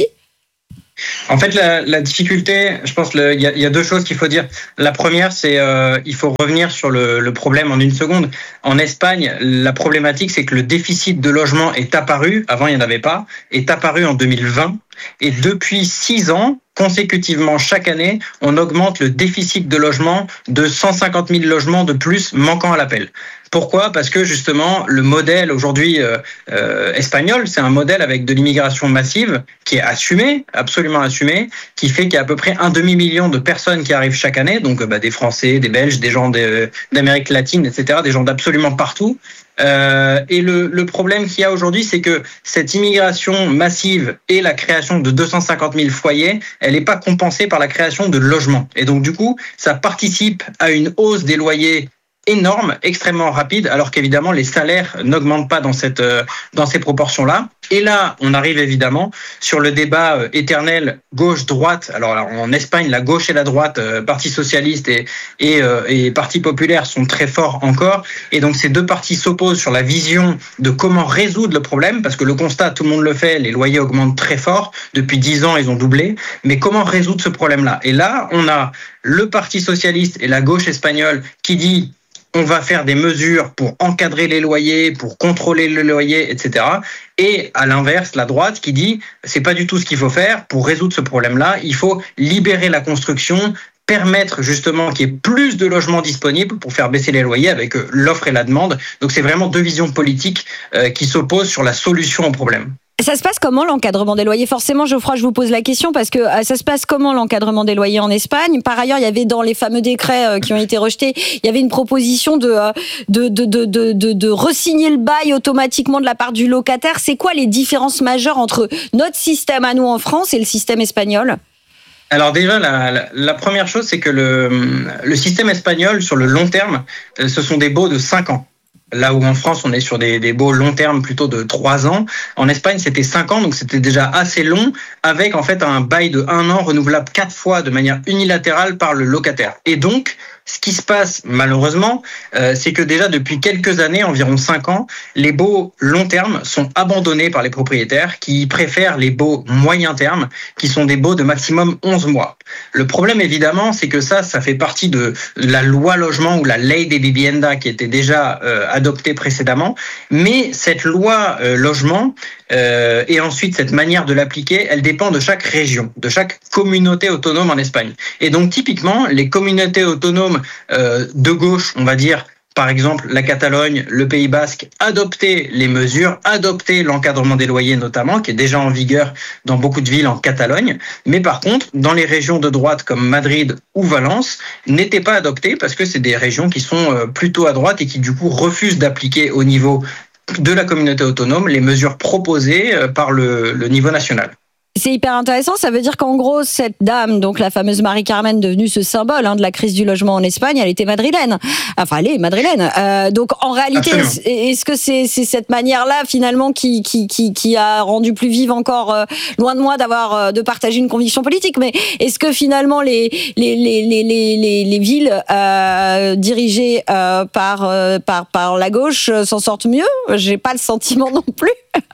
En fait, la, la difficulté, je pense qu'il y, y a deux choses qu'il faut dire. La première, c'est euh, il faut revenir sur le, le problème en une seconde. En Espagne, la problématique, c'est que le déficit de logement est apparu, avant il n'y en avait pas, est apparu en deux mille vingt. Et depuis six ans, consécutivement, chaque année, on augmente le déficit de logement de cent cinquante mille logements de plus manquant à l'appel. Pourquoi ? Parce que justement, le modèle aujourd'hui euh, euh, espagnol, c'est un modèle avec de l'immigration massive qui est assumé, absolument assumé, qui fait qu'il y a à peu près un demi-million de personnes qui arrivent chaque année, donc bah, des Français, des Belges, des gens de, d'Amérique latine, et cetera, des gens d'absolument partout. Euh, et le, le problème qu'il y a aujourd'hui, c'est que cette immigration massive et la création de deux cent cinquante mille foyers, elle n'est pas compensée par la création de logements. Et donc, du coup, ça participe à une hausse des loyers énorme, extrêmement rapide, alors qu'évidemment les salaires n'augmentent pas dans cette euh, dans ces proportions-là. Et là, on arrive évidemment sur le débat euh, éternel gauche-droite. Alors, alors en Espagne, la gauche et la droite, euh, Parti socialiste et et, euh, et Parti populaire sont très forts encore. Et donc ces deux partis s'opposent sur la vision de comment résoudre le problème, parce que le constat, tout le monde le fait, les loyers augmentent très fort. Depuis dix ans, ils ont doublé. Mais comment résoudre ce problème-là ? Et là, on a le Parti socialiste et la gauche espagnole qui dit on va faire des mesures pour encadrer les loyers, pour contrôler les loyers, et cetera. Et à l'inverse, la droite qui dit c'est pas du tout ce qu'il faut faire pour résoudre ce problème-là. Il faut libérer la construction, permettre justement qu'il y ait plus de logements disponibles pour faire baisser les loyers avec l'offre et la demande. Donc c'est vraiment deux visions politiques qui s'opposent sur la solution au problème. Ça se passe comment l'encadrement des loyers ? Forcément, Geoffroy, je vous pose la question parce que ça se passe comment l'encadrement des loyers en Espagne ? Par ailleurs, il y avait dans les fameux décrets qui ont été rejetés, il y avait une proposition de de de de de, de, de re-signer le bail automatiquement de la part du locataire. C'est quoi les différences majeures entre notre système à nous en France et le système espagnol ? Alors déjà, la, la, la première chose, c'est que le, le système espagnol, sur le long terme, ce sont des baux de cinq ans. Là où en France, on est sur des, des baux long terme plutôt de trois ans. En Espagne, c'était cinq ans, donc c'était déjà assez long, avec en fait un bail de un an renouvelable quatre fois de manière unilatérale par le locataire. Et donc, ce qui se passe malheureusement, euh, c'est que déjà depuis quelques années, environ cinq ans, les baux long terme sont abandonnés par les propriétaires qui préfèrent les baux moyen terme, qui sont des baux de maximum onze mois. Le problème évidemment, c'est que ça, ça fait partie de la loi logement ou la ley de vivienda qui était déjà euh, adoptée précédemment. Mais cette loi euh, logement euh, et ensuite cette manière de l'appliquer, elle dépend de chaque région, de chaque communauté autonome en Espagne. Et donc typiquement, les communautés autonomes Euh, de gauche, on va dire, par exemple la Catalogne, le Pays Basque, adopter les mesures, adopter l'encadrement des loyers notamment, qui est déjà en vigueur dans beaucoup de villes en Catalogne, mais par contre, dans les régions de droite comme Madrid ou Valence, n'était pas adopté parce que c'est des régions qui sont plutôt à droite et qui du coup refusent d'appliquer au niveau de la communauté autonome les mesures proposées par le, le niveau national. C'est hyper intéressant, ça veut dire qu'en gros, cette dame, donc la fameuse Marie-Carmen, devenue ce symbole hein, de la crise du logement en Espagne, elle était madrilène. Enfin, elle est madrilène. Euh, donc, en réalité, est-ce, est-ce que c'est, c'est cette manière-là, finalement, qui, qui, qui, qui a rendu plus vive encore, euh, loin de moi d'avoir, euh, de partager une conviction politique, mais est-ce que finalement, les, les, les, les, les, les villes euh, dirigées euh, par, euh, par, par la gauche euh, s'en sortent mieux ? J'ai pas le sentiment non plus.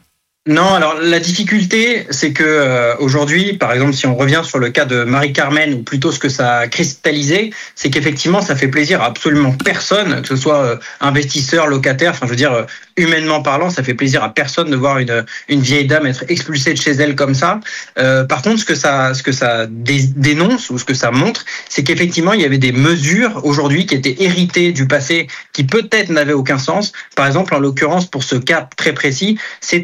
Non, alors la difficulté, c'est que euh, aujourd'hui, par exemple, si on revient sur le cas de Marie-Carmen, ou plutôt ce que ça a cristallisé, c'est qu'effectivement, ça fait plaisir à absolument personne, que ce soit euh, investisseur, locataire, enfin, je veux dire, euh, humainement parlant, ça fait plaisir à personne de voir une une vieille dame être expulsée de chez elle comme ça. Euh, par contre, ce que ça ce que ça dé- dénonce ou ce que ça montre, c'est qu'effectivement, il y avait des mesures aujourd'hui qui étaient héritées du passé, qui peut-être n'avaient aucun sens. Par exemple, en l'occurrence, pour ce cas très précis, c'était une mesure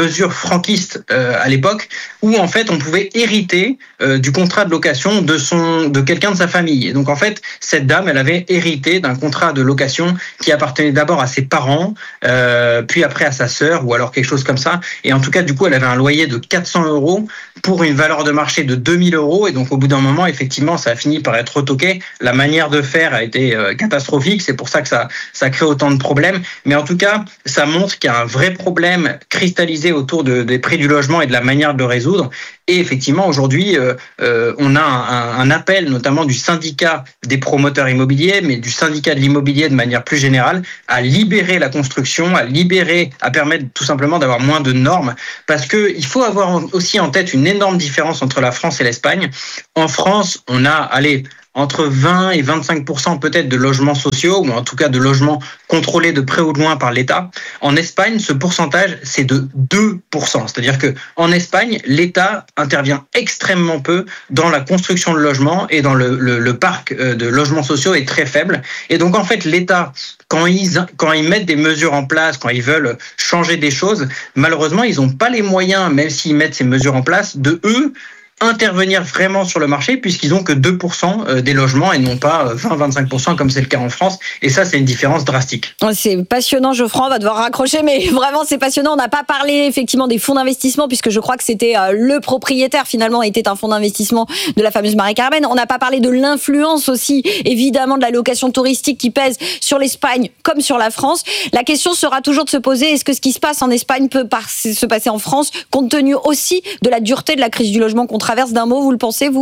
mesures franquistes euh, à l'époque, où en fait on pouvait hériter euh, du contrat de location de son de quelqu'un de sa famille. Et donc en fait, cette dame, elle avait hérité d'un contrat de location qui appartenait d'abord à ses parents, euh, puis après à sa sœur, ou alors quelque chose comme ça. Et en tout cas, du coup, elle avait un loyer de quatre cents euros pour une valeur de marché de deux mille euros. Et donc au bout d'un moment, effectivement, ça a fini par être retoqué. La manière de faire a été euh, catastrophique. C'est pour ça que ça ça crée autant de problèmes. Mais en tout cas, ça montre qu'il y a un vrai problème cristallisé autour de, des prix du logement et de la manière de le résoudre. Et effectivement, aujourd'hui, euh, euh, on a un, un appel, notamment du syndicat des promoteurs immobiliers, mais du syndicat de l'immobilier de manière plus générale, à libérer la construction, à libérer, à permettre tout simplement d'avoir moins de normes. Parce que il faut avoir aussi en tête une énorme différence entre la France et l'Espagne. En France, on a, allez, entre vingt et vingt-cinq pour cent peut-être de logements sociaux, ou en tout cas de logements contrôlés de près ou de loin par l'État. En Espagne, ce pourcentage, c'est de deux pour cent. C'est-à-dire que en Espagne, l'État intervient extrêmement peu dans la construction de logements, et dans le, le, le parc de logements sociaux est très faible. Et donc en fait, l'État, quand ils, quand ils mettent des mesures en place, quand ils veulent changer des choses, malheureusement, ils n'ont pas les moyens, même s'ils mettent ces mesures en place, de eux intervenir vraiment sur le marché, puisqu'ils ont que deux pour cent des logements et non pas vingt à vingt-cinq pour cent comme c'est le cas en France. Et ça, c'est une différence drastique. C'est passionnant, Geoffroy, on va devoir raccrocher, mais vraiment, c'est passionnant. On n'a pas parlé effectivement des fonds d'investissement, puisque je crois que c'était le propriétaire, finalement, était un fonds d'investissement de la fameuse Mari-Carmen. On n'a pas parlé de l'influence aussi, évidemment, de la location touristique qui pèse sur l'Espagne comme sur la France. La question sera toujours de se poser, est-ce que ce qui se passe en Espagne peut se passer en France, compte tenu aussi de la dureté de la crise du logement qu'on traverse? D'un mot, vous le pensez, vous ?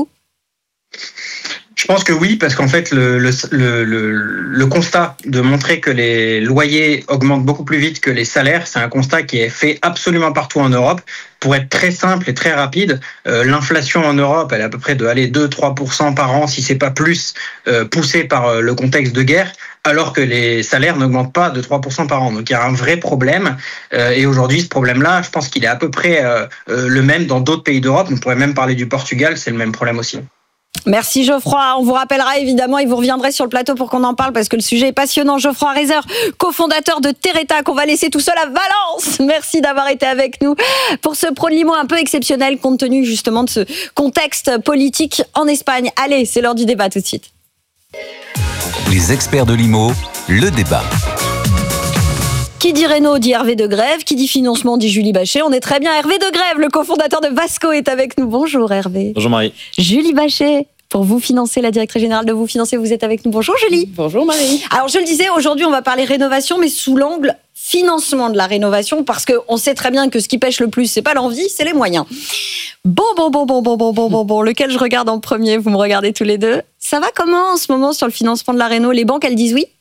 Je pense que oui, parce qu'en fait, le, le, le, le constat de montrer que les loyers augmentent beaucoup plus vite que les salaires, c'est un constat qui est fait absolument partout en Europe. Pour être très simple et très rapide, euh, l'inflation en Europe, elle est à peu près de aller deux à trois pour cent par an, si c'est pas plus, euh, poussée par euh, le contexte de guerre, alors que les salaires n'augmentent pas de trois pour cent par an. Donc il y a un vrai problème. Euh, et aujourd'hui, ce problème-là, je pense qu'il est à peu près euh, euh, le même dans d'autres pays d'Europe. On pourrait même parler du Portugal, c'est le même problème aussi. Merci Geoffroy, on vous rappellera évidemment et vous reviendrez sur le plateau pour qu'on en parle parce que le sujet est passionnant. Geoffroy Reiser, cofondateur de Terreta, qu'on va laisser tout seul à Valence. Merci d'avoir été avec nous pour ce Pro de Limo un peu exceptionnel compte tenu justement de ce contexte politique en Espagne. Allez, c'est l'heure du débat tout de suite. Les experts de l'I M O, le débat. Qui dit Réno dit Hervé de Grève, qui dit financement dit Julie Bachet. On est très bien. Hervé de Grève, le cofondateur de Vasco, est avec nous. Bonjour Hervé. Bonjour Marie. Julie Bachet, pour Vous Financer, la directrice générale de Vous Financer, vous êtes avec nous. Bonjour Julie. Bonjour Marie. Alors je le disais, aujourd'hui on va parler rénovation, mais sous l'angle financement de la rénovation, parce qu'on sait très bien que ce qui pêche le plus, c'est pas l'envie, c'est les moyens. Bon, bon, bon, bon, bon, bon, bon, bon, bon, lequel je regarde en premier? Vous me regardez tous les deux. Ça va comment en ce moment sur le financement de la réno? Les banques, elles disent oui?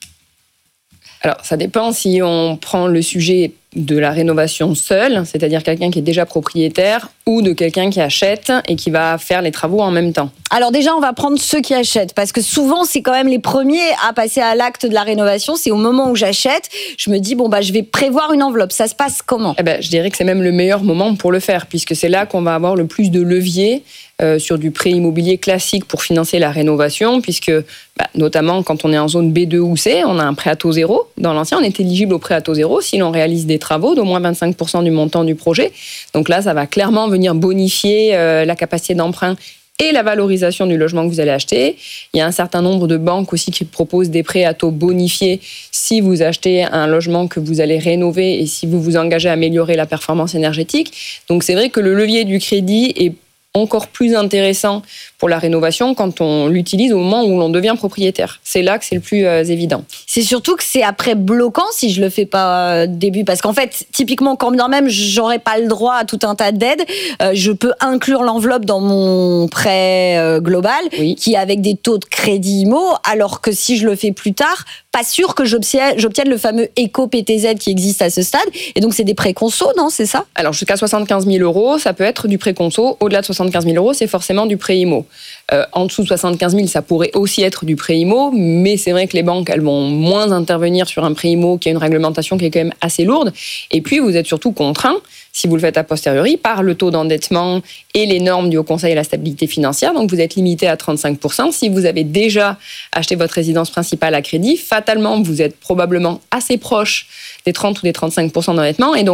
Alors, ça dépend si on prend le sujet de la rénovation seule, c'est-à-dire quelqu'un qui est déjà propriétaire, ou de quelqu'un qui achète et qui va faire les travaux en même temps. Alors déjà, on va prendre ceux qui achètent, parce que souvent, c'est quand même les premiers à passer à l'acte de la rénovation. C'est au moment où j'achète, je me dis, bon, bah, je vais prévoir une enveloppe. Ça se passe comment? Eh ben, je dirais que c'est même le meilleur moment pour le faire, puisque c'est là qu'on va avoir le plus de levier euh, sur du prêt immobilier classique pour financer la rénovation, puisque bah, notamment quand on est en zone B deux ou C, on a un prêt à taux zéro. Dans l'ancien, on est éligible au prêt à taux zéro si l'on réalise des travaux d'au moins vingt-cinq pour cent du montant du projet. Donc là, ça va clairement venir bonifier euh, la capacité d'emprunt et la valorisation du logement que vous allez acheter. Il y a un certain nombre de banques aussi qui proposent des prêts à taux bonifiés si vous achetez un logement que vous allez rénover et si vous vous engagez à améliorer la performance énergétique. Donc c'est vrai que le levier du crédit est encore plus intéressant pour la rénovation quand on l'utilise au moment où l'on devient propriétaire. C'est là que c'est le plus euh, évident. C'est surtout que c'est après bloquant si je le fais pas euh, début, parce qu'en fait, typiquement, quand bien même j'aurais pas le droit à tout un tas d'aides, euh, je peux inclure l'enveloppe dans mon prêt euh, global, oui, qui est avec des taux de crédit I M O, alors que si je le fais plus tard, pas sûr que j'obtienne, j'obtienne le fameux éco-P T Z qui existe à ce stade. Et donc, c'est des prêts conso, non? C'est ça? Alors, jusqu'à soixante-quinze mille euros, ça peut être du prêt conso. Au-delà de soixante-quinze mille euros, c'est forcément du prêt I M O. Euh, en dessous de soixante-quinze mille, ça pourrait aussi être du prêt I M O, mais c'est vrai que les banques, elles vont moins intervenir sur un prêt I M O qui a une réglementation qui est quand même assez lourde. Et puis, vous êtes surtout contraint, si vous le faites a posteriori, par le taux d'endettement et les normes du Haut Conseil à la stabilité financière. Donc, vous êtes limité à trente-cinq pour cent. Si vous avez déjà acheté votre résidence principale à crédit, fatalement, vous êtes probablement assez proche des trente ou des trente-cinq pour cent d'endettement. Et donc,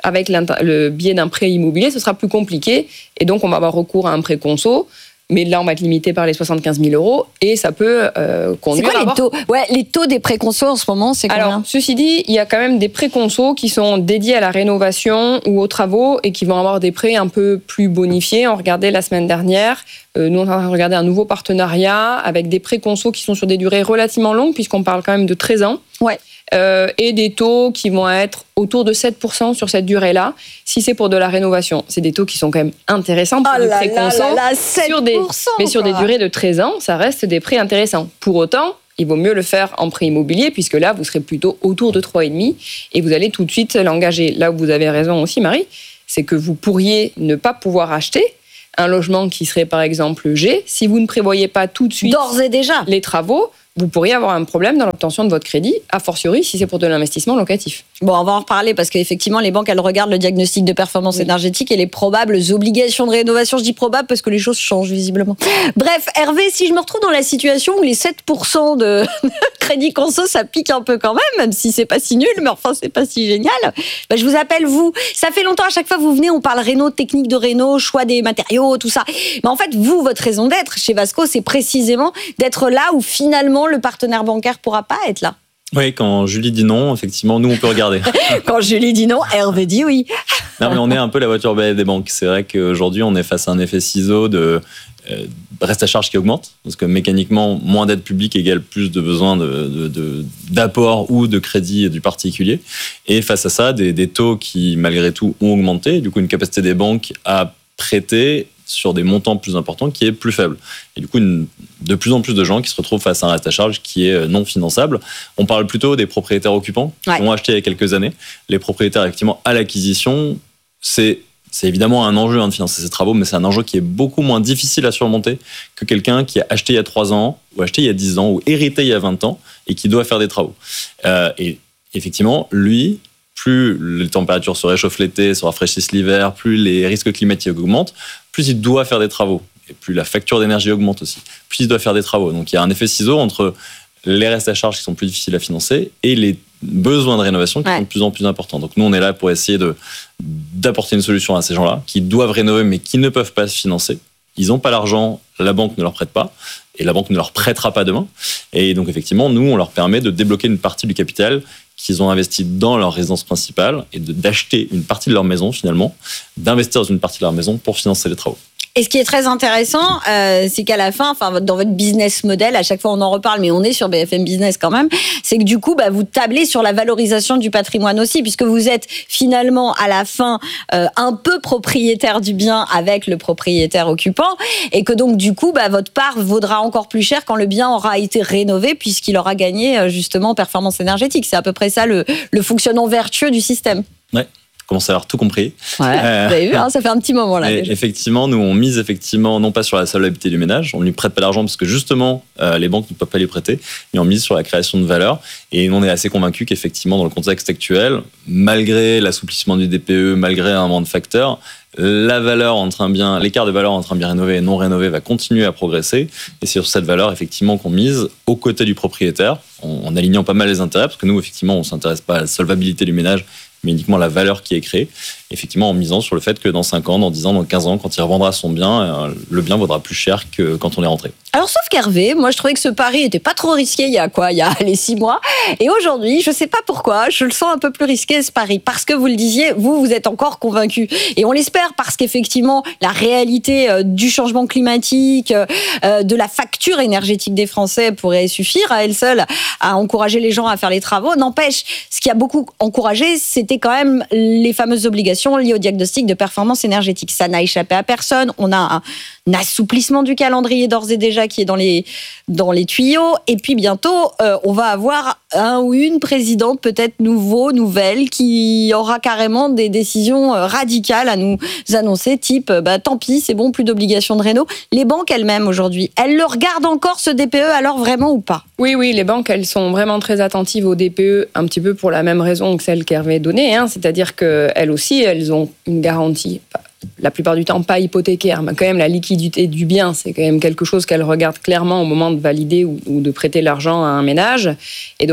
avec le biais d'un prêt immobilier, ce sera plus compliqué. Et donc, on va avoir recours à un prêt conso. Mais là, on va être limité par les soixante-quinze mille euros et ça peut euh, conduire c'est quoi à les avoir... taux Ouais, les taux des prêts conso en ce moment, c'est combien? Alors, ceci dit, il y a quand même des prêts conso qui sont dédiés à la rénovation ou aux travaux et qui vont avoir des prêts un peu plus bonifiés. On regardait la semaine dernière, euh, nous on est en train de regarder un nouveau partenariat avec des prêts conso qui sont sur des durées relativement longues puisqu'on parle quand même de treize ans. Ouais. Euh, et des taux qui vont être autour de sept pour cent sur cette durée-là. Si c'est pour de la rénovation, c'est des taux qui sont quand même intéressants pour oh des là prêts là conso. là là, sept pour cent, sur des, mais sur des durées de treize ans, ça reste des prêts intéressants. Pour autant, il vaut mieux le faire en prêt immobilier puisque là, vous serez plutôt autour de trois virgule cinq et vous allez tout de suite l'engager. Là où vous avez raison aussi, Marie, c'est que vous pourriez ne pas pouvoir acheter un logement qui serait par exemple G. Si vous ne prévoyez pas tout de suite d'ores et déjà les travaux, vous pourriez avoir un problème dans l'obtention de votre crédit, a fortiori si c'est pour de l'investissement locatif. Bon, on va en reparler parce qu'effectivement, les banques, elles regardent le diagnostic de performance oui. énergétique et les probables obligations de rénovation. Je dis probable parce que les choses changent visiblement. Bref, Hervé, si je me retrouve dans la situation où les sept pour cent de crédit conso, ça pique un peu quand même, même si c'est pas si nul, mais enfin, c'est pas si génial. Bah, je vous appelle, vous. Ça fait longtemps, à chaque fois vous venez, on parle réno, technique de réno, choix des matériaux, tout ça. Mais en fait, vous, votre raison d'être chez Vasco, c'est précisément d'être là où finalement le partenaire bancaire pourra pas être là. Oui, quand Julie dit non, effectivement, nous, on peut regarder. Quand Julie dit non, Hervé dit oui. Non, mais on est un peu la voiture balai des banques. C'est vrai qu'aujourd'hui, on est face à un effet ciseau de euh, reste à charge qui augmente, parce que mécaniquement, moins d'aide publique égale plus de besoins de, de, de, d'apport ou de crédit du particulier. Et face à ça, des, des taux qui, malgré tout, ont augmenté. Du coup, une capacité des banques à prêter sur des montants plus importants qui est plus faible. Et du coup, une, de plus en plus de gens qui se retrouvent face à un reste à charge qui est non finançable. On parle plutôt des propriétaires occupants qui ouais. ont acheté il y a quelques années. Les propriétaires, effectivement, à l'acquisition, c'est, c'est évidemment un enjeu hein, de financer ces travaux, mais c'est un enjeu qui est beaucoup moins difficile à surmonter que quelqu'un qui a acheté il y a trois ans, ou acheté il y a dix ans, ou hérité il y a vingt ans, et qui doit faire des travaux. Euh, et effectivement, lui... plus les températures se réchauffent l'été, se rafraîchissent l'hiver, plus les risques climatiques augmentent, plus il doit faire des travaux. Et plus la facture d'énergie augmente aussi. Plus il doit faire des travaux. Donc il y a un effet ciseau entre les restes à charge qui sont plus difficiles à financer et les besoins de rénovation qui ouais. sont de plus en plus importants. Donc nous, on est là pour essayer de, d'apporter une solution à ces gens-là qui doivent rénover mais qui ne peuvent pas se financer. Ils n'ont pas l'argent, la banque ne leur prête pas et la banque ne leur prêtera pas demain. Et donc effectivement, nous, on leur permet de débloquer une partie du capital qu'ils ont investi dans leur résidence principale et de, d'acheter une partie de leur maison finalement, d'investir dans une partie de leur maison pour financer les travaux. Et ce qui est très intéressant, euh, c'est qu'à la fin, enfin, dans votre business model, à chaque fois on en reparle, mais on est sur B F M Business quand même, c'est que du coup, bah, vous tablez sur la valorisation du patrimoine aussi, puisque vous êtes finalement à la fin euh, un peu propriétaire du bien avec le propriétaire occupant, et que donc du coup, bah, votre part vaudra encore plus cher quand le bien aura été rénové, puisqu'il aura gagné justement en performance énergétique. C'est à peu près ça le, le fonctionnement vertueux du système. Ouais. Commence à avoir tout compris. Ouais, euh, vous avez vu, hein, ça fait un petit moment là. Déjà. Effectivement, nous on mise effectivement non pas sur la solvabilité du ménage, on ne lui prête pas d'argent parce que justement euh, les banques ne peuvent pas lui prêter, mais on mise sur la création de valeur. Et nous on est assez convaincus qu'effectivement dans le contexte actuel, malgré l'assouplissement du D P E, malgré un manque de facteurs, la valeur entre un bien, l'écart de valeur entre un bien rénové et non rénové va continuer à progresser. Et c'est sur cette valeur effectivement qu'on mise aux côtés du propriétaire, en, en alignant pas mal les intérêts, parce que nous effectivement on s'intéresse pas à la solvabilité du ménage, mais uniquement la valeur qui est créée, effectivement en misant sur le fait que dans cinq ans, dans dix ans, dans quinze ans, quand il revendra son bien, le bien vaudra plus cher que quand on est rentré. Alors sauf qu'Hervé, moi je trouvais que ce pari était pas trop risqué il y a quoi, il y a les six mois, et aujourd'hui, je sais pas pourquoi, je le sens un peu plus risqué ce pari, parce que vous le disiez, vous, vous êtes encore convaincus, et on l'espère parce qu'effectivement, la réalité euh, du changement climatique, euh, de la facture énergétique des Français pourrait suffire à elle seule à encourager les gens à faire les travaux. N'empêche, ce qui a beaucoup encouragé, c'était quand même les fameuses obligations liées au diagnostic de performance énergétique. Ça n'a échappé à personne. On a un, un assouplissement du calendrier d'ores et déjà qui est dans les, dans les tuyaux. Et puis bientôt, euh, on va avoir un ou une présidente peut-être nouveau, nouvelle, qui aura carrément des décisions radicales à nous annoncer, type bah, tant pis, c'est bon, plus d'obligations de réno. Les banques elles-mêmes aujourd'hui, elles le regardent encore ce D P E alors vraiment ou pas ? Oui, oui, les banques, elles sont vraiment très attentives au D P E, un petit peu pour la même raison que celle qu'Hervé donnée, hein, c'est-à-dire qu'elles aussi, elles ont une garantie, la plupart du temps pas hypothécaire, mais quand même la liquidité du bien, c'est quand même quelque chose qu'elles regardent clairement au moment de valider ou, ou de prêter l'argent à un ménage. Et donc,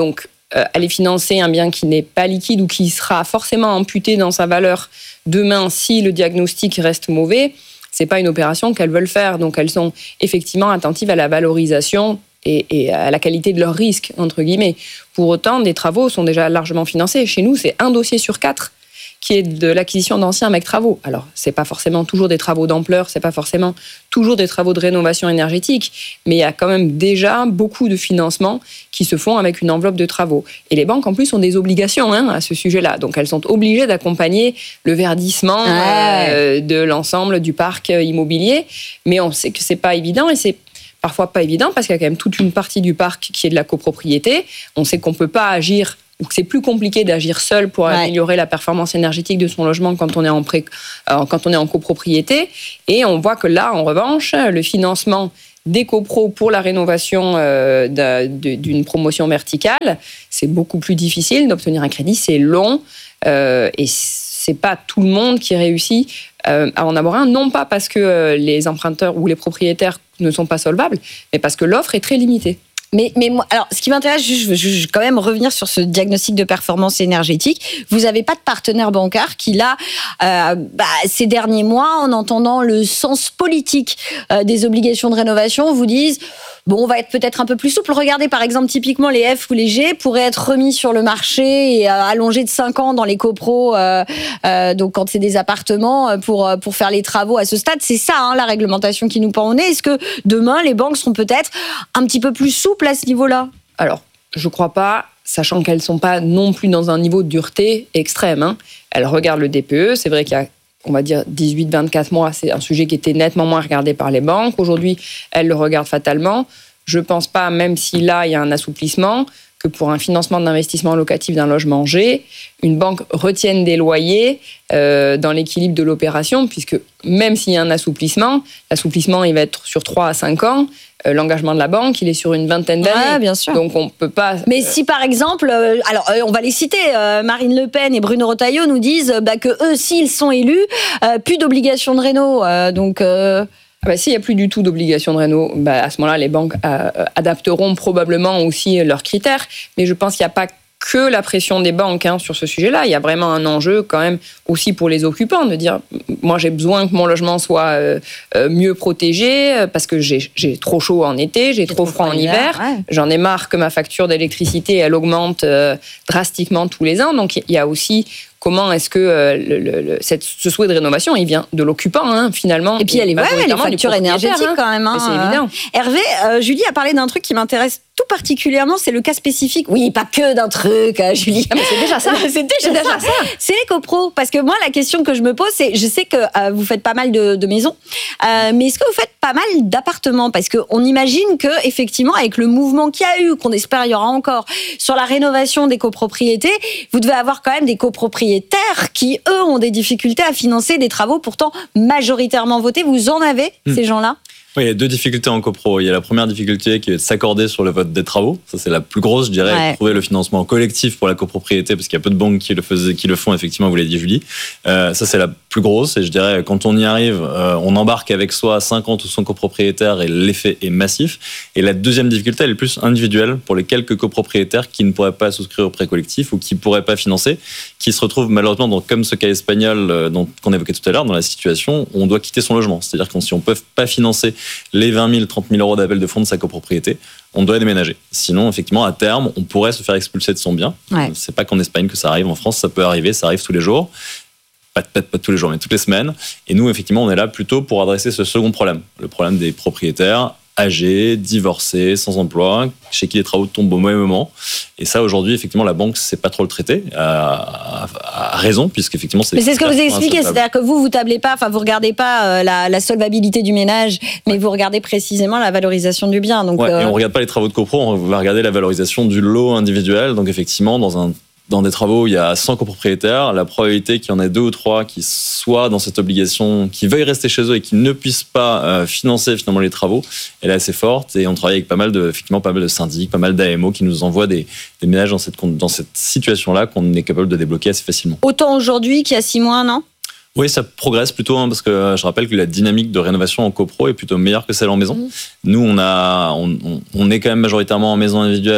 euh, aller financer un bien qui n'est pas liquide ou qui sera forcément amputé dans sa valeur demain si le diagnostic reste mauvais, c'est pas une opération qu'elles veulent faire. Donc elles sont effectivement attentives à la valorisation et, et à la qualité de leur risque, entre guillemets. Pour autant, des travaux sont déjà largement financés. Chez nous, c'est un dossier sur quatre qui est de l'acquisition d'anciens mecs travaux. Alors, c'est pas forcément toujours des travaux d'ampleur, c'est pas forcément toujours des travaux de rénovation énergétique, mais il y a quand même déjà beaucoup de financements qui se font avec une enveloppe de travaux. Et les banques, en plus, ont des obligations hein, à ce sujet-là. Donc, elles sont obligées d'accompagner le verdissement ouais. euh, de l'ensemble du parc immobilier. Mais on sait que c'est pas évident et c'est parfois pas évident parce qu'il y a quand même toute une partie du parc qui est de la copropriété. On sait qu'on peut pas agir ou que c'est plus compliqué d'agir seul pour ouais. améliorer la performance énergétique de son logement quand on est en pré, euh, quand on est en copropriété. Et on voit que là, en revanche, le financement des copros pour la rénovation euh, d'une promotion verticale, c'est beaucoup plus difficile d'obtenir un crédit, c'est long euh, et c'est pas tout le monde qui réussit euh, à en avoir un, non pas parce que euh, les emprunteurs ou les propriétaires ne sont pas solvables, mais parce que l'offre est très limitée. Mais, mais moi, alors, ce qui m'intéresse, je veux, je veux quand même revenir sur ce diagnostic de performance énergétique. Vous n'avez pas de partenaire bancaire qui, là, euh, bah, ces derniers mois, en entendant le sens politique euh, des obligations de rénovation, vous disent bon, on va être peut-être un peu plus souple. Regardez, par exemple, typiquement, les F ou les G pourraient être remis sur le marché et euh, allongés de cinq ans dans les copros, euh, euh, donc quand c'est des appartements, pour, pour faire les travaux à ce stade. C'est ça, hein, la réglementation qui nous pend au nez. Est-ce que demain, les banques seront peut-être un petit peu plus souples à ce niveau-là? Alors, je ne crois pas, sachant qu'elles ne sont pas non plus dans un niveau de dureté extrême. Hein. Elles regardent le D P E. C'est vrai qu'il y a, on va dire, dix-huit à vingt-quatre mois, c'est un sujet qui était nettement moins regardé par les banques. Aujourd'hui, elles le regardent fatalement. Je ne pense pas, même si là, il y a un assouplissement, que pour un financement d'investissement locatif d'un logement G, une banque retienne des loyers euh, dans l'équilibre de l'opération, puisque même s'il y a un assouplissement, l'assouplissement, il va être sur trois à cinq ans. Euh, l'engagement de la banque, il est sur une vingtaine d'années. Ouais, bien sûr. Donc on peut pas. Mais si par exemple, euh, alors euh, on va les citer, euh, Marine Le Pen et Bruno Retailleau nous disent bah, que eux, s'ils sont élus, euh, plus d'obligation de réno. Euh, donc. Euh... Ah bah, s'il n'y a plus du tout d'obligation de réno, bah, à ce moment-là, les banques euh, adapteront probablement aussi leurs critères. Mais je pense qu'il n'y a pas que la pression des banques hein, sur ce sujet-là. Il y a vraiment un enjeu quand même aussi pour les occupants de dire moi j'ai besoin que mon logement soit euh, euh, mieux protégé parce que j'ai, j'ai trop chaud en été, j'ai trop, trop froid en hiver. Ouais. J'en ai marre que ma facture d'électricité elle augmente euh, drastiquement tous les ans. Donc il y a aussi comment est-ce que euh, le, le, le, cette, ce souhait de rénovation, il vient de l'occupant, hein, finalement. Et puis, elle est, ouais, les factures énergétiques, hein. quand même. Hein. C'est évident. Hervé, euh, Julie a parlé d'un truc qui m'intéresse tout particulièrement, c'est le cas spécifique. Oui, pas que d'un truc, euh, Julie. Ah, mais c'est déjà ça. c'est déjà, c'est déjà ça. ça. C'est les copros. Parce que moi, la question que je me pose, c'est, je sais que euh, vous faites pas mal de, de maisons, euh, mais est-ce que vous faites pas mal d'appartements? Parce qu'on imagine que, effectivement, avec le mouvement qu'il y a eu, qu'on espère il y aura encore, sur la rénovation des copropriétés, vous devez avoir quand même des copropriétés qui, eux, ont des difficultés à financer des travaux pourtant majoritairement votés. Vous en avez, mmh. ces gens-là? Oui, il y a deux difficultés en copro. Il y a la première difficulté qui est de s'accorder sur le vote des travaux. Ça, c'est la plus grosse, je dirais, ouais. trouver le financement collectif pour la copropriété, parce qu'il y a peu de banques qui le, faisaient, qui le font, effectivement, vous l'avez dit, Julie. Euh, ça, c'est la plus grosse. Et je dirais, quand on y arrive, euh, on embarque avec soi cinquante ou cent copropriétaires et l'effet est massif. Et la deuxième difficulté, elle est plus individuelle pour les quelques copropriétaires qui ne pourraient pas souscrire au prêt collectif ou qui ne pourraient pas financer, qui se retrouvent malheureusement, dans, comme ce cas espagnol euh, dont, qu'on évoquait tout à l'heure, dans la situation où on doit quitter son logement. C'est-à-dire que si on ne peut pas financer les vingt mille, trente mille euros d'appel de fonds de sa copropriété, on doit déménager. Sinon, effectivement, à terme, on pourrait se faire expulser de son bien. Ouais. C'est pas qu'en Espagne que ça arrive. En France, ça peut arriver. Ça arrive tous les jours. Pas, pas, pas tous les jours, mais toutes les semaines. Et nous, effectivement, on est là plutôt pour adresser ce second problème. Le problème des propriétaires âgés, divorcés, sans emploi, chez qui les travaux tombent au mauvais moment. Et ça, aujourd'hui, effectivement, la banque ne sait pas trop le traiter, à, à, à raison, puisqu'effectivement, c'est... Mais c'est ce que vous expliquez, c'est-à-dire que vous, vous tablez pas, enfin, vous regardez pas euh, la, la solvabilité du ménage, mais ouais. vous regardez précisément la valorisation du bien. Donc, ouais, euh... et on ne regarde pas les travaux de copro, on va regarder la valorisation du lot individuel. Donc, effectivement, dans un Dans des travaux où il y a cent copropriétaires, la probabilité qu'il y en ait deux ou trois qui soient dans cette obligation, qui veuillent rester chez eux et qui ne puissent pas euh, financer finalement les travaux, elle est assez forte. Et on travaille avec pas mal de, effectivement, pas mal de syndics, pas mal d'A M O qui nous envoient des, des ménages dans cette, dans cette situation-là qu'on est capable de débloquer assez facilement. Autant aujourd'hui qu'il y a six mois, non ? Oui, ça progresse plutôt, hein, parce que je rappelle que la dynamique de rénovation en copro est plutôt meilleure que celle en maison. Mmh. Nous, on, a, on, on est quand même majoritairement en maison individuelle.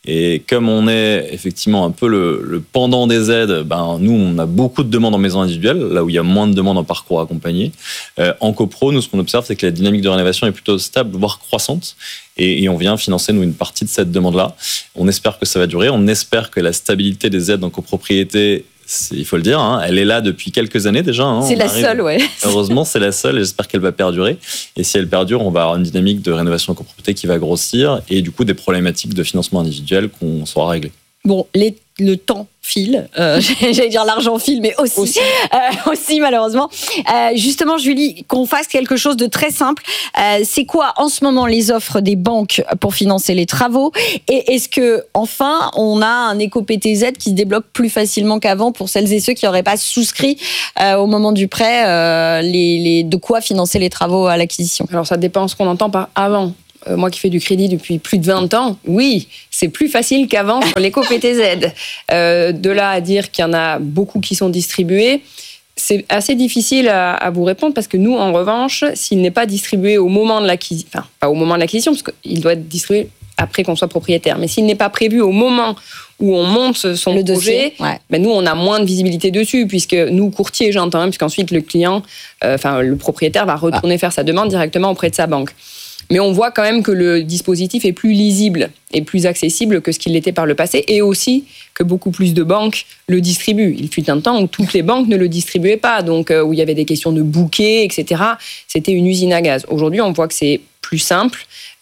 Et comme on est effectivement un peu le, le pendant des aides, ben, nous, on a beaucoup de demandes en maison individuelle, là où il y a moins de demandes en parcours accompagné. Euh, en copro, nous, ce qu'on observe, c'est que la dynamique de rénovation est plutôt stable, voire croissante. Et, et on vient financer, nous, une partie de cette demande-là. On espère que ça va durer. On espère que la stabilité des aides en copropriété, c'est, il faut le dire, hein, elle est là depuis quelques années déjà. Hein, c'est la arrive, seule, ouais. Heureusement, c'est la seule et j'espère qu'elle va perdurer. Et si elle perdure, on va avoir une dynamique de rénovation en copropriété qui va grossir et du coup des problématiques de financement individuel qu'on saura régler. Bon, les, le temps file, euh, j'allais dire l'argent file, mais aussi, aussi, euh, aussi malheureusement. Euh, justement, Julie, qu'on fasse quelque chose de très simple. Euh, c'est quoi en ce moment les offres des banques pour financer les travaux ? Et est-ce que enfin on a un éco-P T Z qui se débloque plus facilement qu'avant pour celles et ceux qui n'auraient pas souscrit euh, au moment du prêt euh, les, les, de quoi financer les travaux à l'acquisition ? Alors ça dépend ce qu'on entend par avant. Euh, moi qui fais du crédit depuis plus de vingt ans, oui, c'est plus facile qu'avant sur l'éco-P T Z. Euh, de là à dire qu'il y en a beaucoup qui sont distribués, c'est assez difficile à, à vous répondre parce que nous, en revanche, s'il n'est pas distribué au moment de l'acquisition, enfin, pas au moment de l'acquisition, parce qu'il doit être distribué après qu'on soit propriétaire, mais s'il n'est pas prévu au moment où on monte son le projet, dossier, ouais. ben nous, on a moins de visibilité dessus, puisque nous, courtiers, j'entends, hein, puisqu'ensuite le client, euh, enfin le propriétaire va retourner ah. faire sa demande directement auprès de sa banque. Mais on voit quand même que le dispositif est plus lisible et plus accessible que ce qu'il l'était par le passé, et aussi que beaucoup plus de banques le distribuent. Il fut un temps où toutes les banques ne le distribuaient pas, donc euh, où il y avait des questions de bouquets, et cetera. C'était une usine à gaz. Aujourd'hui, on voit que c'est plus simple.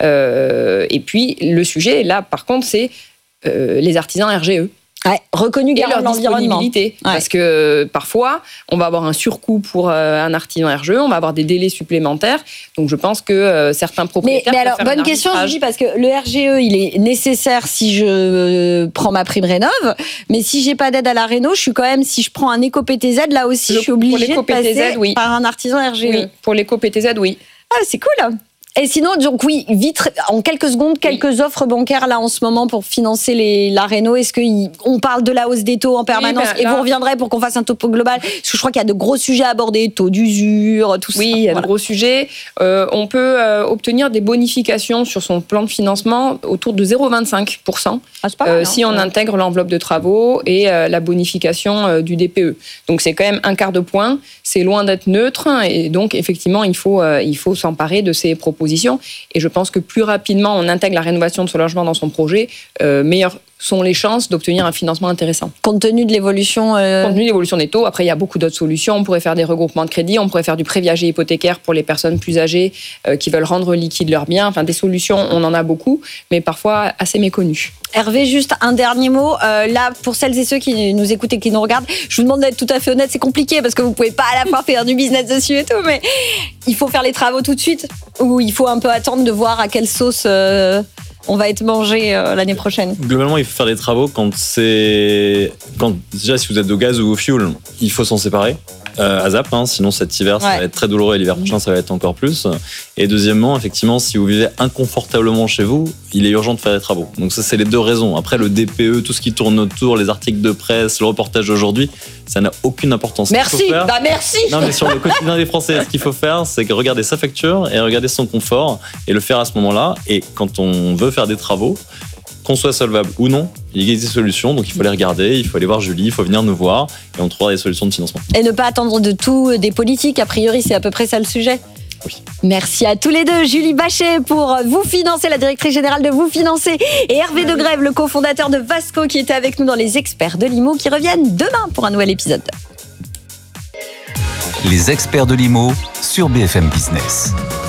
Euh, et puis, le sujet, là, par contre, c'est euh, les artisans R G E. Ouais, reconnu garant de l'environnement. Ouais. Parce que euh, parfois, on va avoir un surcoût pour euh, un artisan R G E, on va avoir des délais supplémentaires. Donc, je pense que euh, certains propriétaires. Mais, mais alors, bonne question, Julie, parce que le R G E, il est nécessaire si je euh, prends ma prime rénov. Mais si j'ai pas d'aide à la réno, je suis quand même, si je prends un éco-P T Z, là aussi, le, je suis obligée de passer oui. par un artisan R G E. Oui, pour l'éco-P T Z, oui. Ah, c'est cool. Et sinon, donc oui, vite, en quelques secondes, quelques oui. offres bancaires là en ce moment pour financer les, la réno. Est-ce qu'on parle de la hausse des taux en permanence oui, ben, là, et vous reviendrez pour qu'on fasse un topo global ? Parce que je crois qu'il y a de gros sujets à aborder, taux d'usure, tout ça. Oui, il y a voilà. de gros sujets. Euh, on peut euh, obtenir des bonifications sur son plan de financement autour de zéro virgule vingt-cinq pour cent ah, c'est pas mal, euh, hein, si on ouais. intègre l'enveloppe de travaux et euh, la bonification euh, du D P E. Donc c'est quand même un quart de point. C'est loin d'être neutre et donc effectivement il faut euh, il faut s'emparer de ces propositions. Et je pense que plus rapidement on intègre la rénovation de son logement dans son projet, euh, meilleures sont les chances d'obtenir un financement intéressant. Compte tenu de l'évolution... Euh... Compte tenu de l'évolution des taux, après il y a beaucoup d'autres solutions. On pourrait faire des regroupements de crédits, on pourrait faire du prêt viager hypothécaire pour les personnes plus âgées euh, qui veulent rendre liquide leurs biens. Enfin, des solutions, on en a beaucoup, mais parfois assez méconnues. Hervé, juste un dernier mot. Euh, là, pour celles et ceux qui nous écoutent et qui nous regardent, je vous demande d'être tout à fait honnête, c'est compliqué parce que vous pouvez pas à la fois faire du business dessus et tout, mais il faut faire les travaux tout de suite ou il faut un peu attendre de voir à quelle sauce... Euh... on va être mangé euh, l'année prochaine. Globalement, il faut faire des travaux quand c'est... Quand, déjà, si vous êtes au gaz ou au fuel, il faut s'en séparer. Euh, à zap, hein, sinon cet hiver, ça ouais. va être très douloureux et l'hiver prochain, ça va être encore plus. Et deuxièmement, effectivement, si vous vivez inconfortablement chez vous, il est urgent de faire des travaux. Donc ça, c'est les deux raisons. Après, le D P E, tout ce qui tourne autour, les articles de presse, le reportage d'aujourd'hui, ça n'a aucune importance. Merci, faire... bah merci. Non, mais sur le quotidien des Français, ce qu'il faut faire, c'est que regarder sa facture et regarder son confort et le faire à ce moment-là. Et quand on veut faire des travaux, qu'on soit solvable ou non, il existe des solutions, donc il faut les regarder, il faut aller voir Julie, il faut venir nous voir et on trouvera des solutions de financement. Et ne pas attendre de tout des politiques, a priori c'est à peu près ça le sujet. Oui. Merci à tous les deux, Julie Bachet pour Vous Financer, la directrice générale de Vous Financer, et Hervé Degrève, le cofondateur de Vasco, qui était avec nous dans les experts de l'I M O, qui reviennent demain pour un nouvel épisode. Les experts de l'I M O sur B F M Business.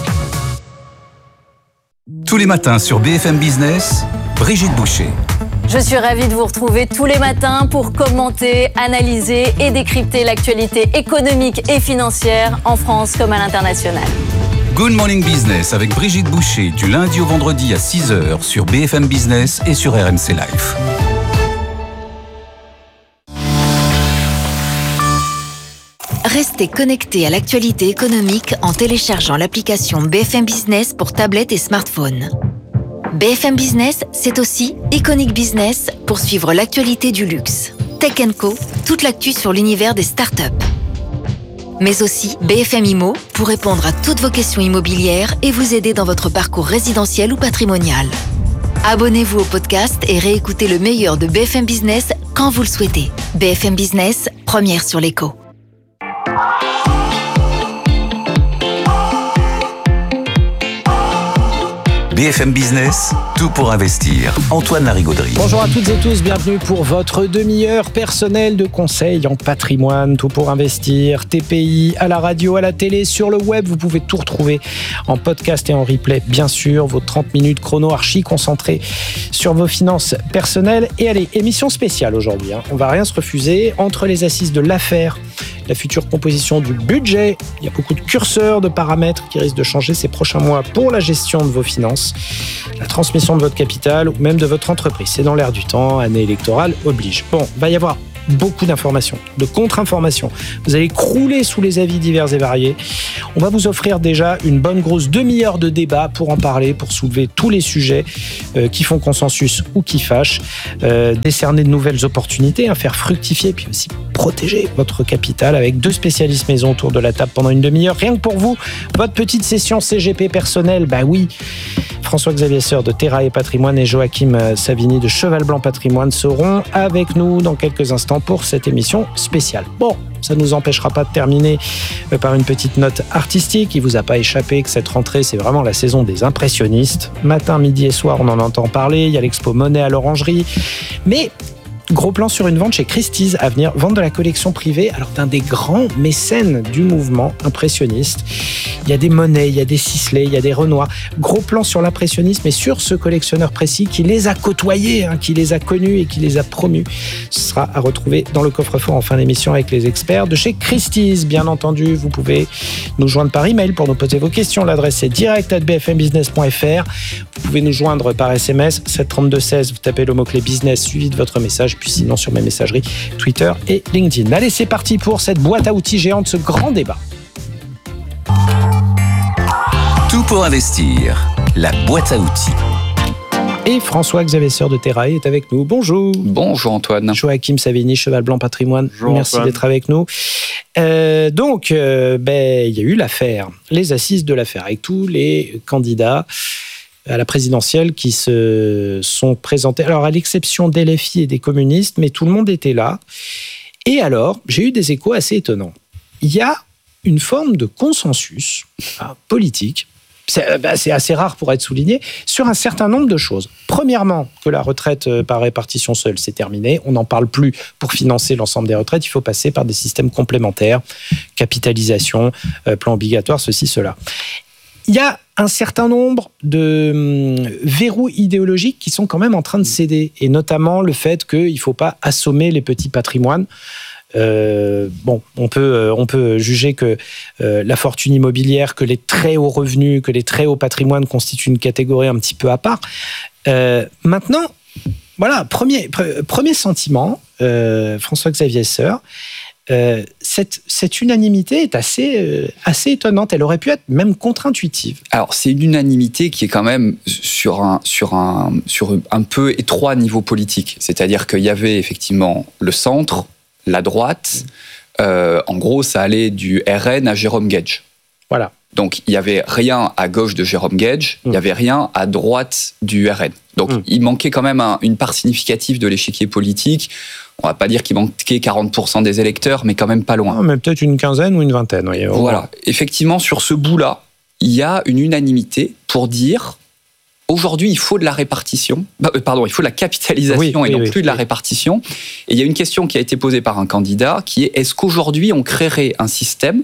Tous les matins sur B F M Business, Brigitte Boucher. Je suis ravie de vous retrouver tous les matins pour commenter, analyser et décrypter l'actualité économique et financière en France comme à l'international. Good Morning Business avec Brigitte Boucher du lundi au vendredi à six heures sur B F M Business et sur R M C Live. Restez connectés à l'actualité économique en téléchargeant l'application B F M Business pour tablette et smartphone. B F M Business, c'est aussi Iconic Business pour suivre l'actualité du luxe. Tech and Co, toute l'actu sur l'univers des startups. Mais aussi B F M I M O pour répondre à toutes vos questions immobilières et vous aider dans votre parcours résidentiel ou patrimonial. Abonnez-vous au podcast et réécoutez le meilleur de B F M Business quand vous le souhaitez. B F M Business, première sur l'écho. B F M Business, tout pour investir. Antoine Larigauderie. Bonjour à toutes et tous, bienvenue pour votre demi-heure personnelle de conseils en patrimoine, tout pour investir, T P I, à la radio, à la télé, sur le web. Vous pouvez tout retrouver en podcast et en replay, bien sûr. Vos trente minutes chrono archi concentrées sur vos finances personnelles. Et allez, émission spéciale aujourd'hui. Hein. On va rien se refuser. Entre les assises de l'affaire, la future composition du budget, il y a beaucoup de curseurs, de paramètres qui risquent de changer ces prochains mois pour la gestion de vos finances, la transmission de votre capital ou même de votre entreprise. C'est dans l'air du temps, année électorale oblige. Bon, il va y avoir beaucoup d'informations, de contre-informations. Vous allez crouler sous les avis divers et variés. On va vous offrir déjà une bonne grosse demi-heure de débat pour en parler, pour soulever tous les sujets euh, qui font consensus ou qui fâchent, euh, décerner de nouvelles opportunités, hein, faire fructifier, puis aussi protéger votre capital avec deux spécialistes maison autour de la table pendant une demi-heure. Rien que pour vous, votre petite session C G P personnelle, bah oui, François-Xavier Seur de Terra et Patrimoine et Joachim Savini de Cheval Blanc Patrimoine seront avec nous dans quelques instants pour cette émission spéciale. Bon, ça ne nous empêchera pas de terminer par une petite note artistique. Il ne vous a pas échappé que cette rentrée, c'est vraiment la saison des impressionnistes. Matin, midi et soir, on en entend parler. Il y a l'expo Monet à l'Orangerie. Mais gros plan sur une vente chez Christie's à venir, vente de la collection privée, alors d'un des grands mécènes du mouvement impressionniste. Il y a des Monet, il y a des Sisley, il y a des Renoir. Gros plan sur l'impressionnisme et sur ce collectionneur précis qui les a côtoyés, hein, qui les a connus et qui les a promus. Ce sera à retrouver dans le coffre-fort en fin d'émission avec les experts de chez Christie's. Bien entendu, vous pouvez nous joindre par email pour nous poser vos questions. L'adresse est direct arobase b f m business point f r. Vous pouvez nous joindre par S M S sept trente-deux seize. Vous tapez le mot-clé business suivi de votre message. Puis sinon sur mes messageries Twitter et LinkedIn. Allez, c'est parti pour cette boîte à outils géante, ce grand débat. Tout pour investir, la boîte à outils. Et François-Xavier Seur de Terra est avec nous. Bonjour. Bonjour Antoine. Joachim Savini, Cheval Blanc Patrimoine. Bonjour, merci Antoine. d'être avec nous. Euh, donc, euh, ben, il y a eu l'affaire, les assises de l'affaire, avec tous les candidats à la présidentielle qui se sont présentés. Alors, à l'exception des L F I et des communistes, mais tout le monde était là. Et alors, j'ai eu des échos assez étonnants. Il y a une forme de consensus hein, politique, c'est, bah, c'est assez rare pour être souligné, sur un certain nombre de choses. Premièrement, que la retraite par répartition seule, c'est terminé. On n'en parle plus pour financer l'ensemble des retraites. Il faut passer par des systèmes complémentaires, capitalisation, euh, plan obligatoire, ceci, cela. Il y a un certain nombre de hum, verrous idéologiques qui sont quand même en train de céder, et notamment le fait qu'il ne faut pas assommer les petits patrimoines. Euh, bon, on peut, euh, on peut juger que euh, la fortune immobilière, que les très hauts revenus, que les très hauts patrimoines constituent une catégorie un petit peu à part. Euh, maintenant, voilà, premier, pre- premier sentiment, euh, François-Xavier Seur, euh, cette, cette unanimité est assez, euh, assez étonnante. Elle aurait pu être même contre-intuitive. Alors, c'est une unanimité qui est quand même sur un, sur un, sur un peu étroit niveau politique. C'est-à-dire qu'il y avait effectivement le centre, la droite. Euh, en gros, ça allait du R N à Jérôme Guedj. Voilà. Donc, il n'y avait rien à gauche de Jérôme Guedj, il n'y avait rien à droite du R N. Donc, mmh. il manquait quand même un, une part significative de l'échiquier politique. On ne va pas dire qu'il manquait quarante pour cent des électeurs, mais quand même pas loin. Ah, mais peut-être une quinzaine ou une vingtaine. Oui, voilà. Effectivement, sur ce bout-là, il y a une unanimité pour dire aujourd'hui, il faut de la répartition. Pardon, il faut de la capitalisation oui, et oui, non oui, plus oui. de la répartition. Et il y a une question qui a été posée par un candidat qui est est-ce qu'aujourd'hui, on créerait un système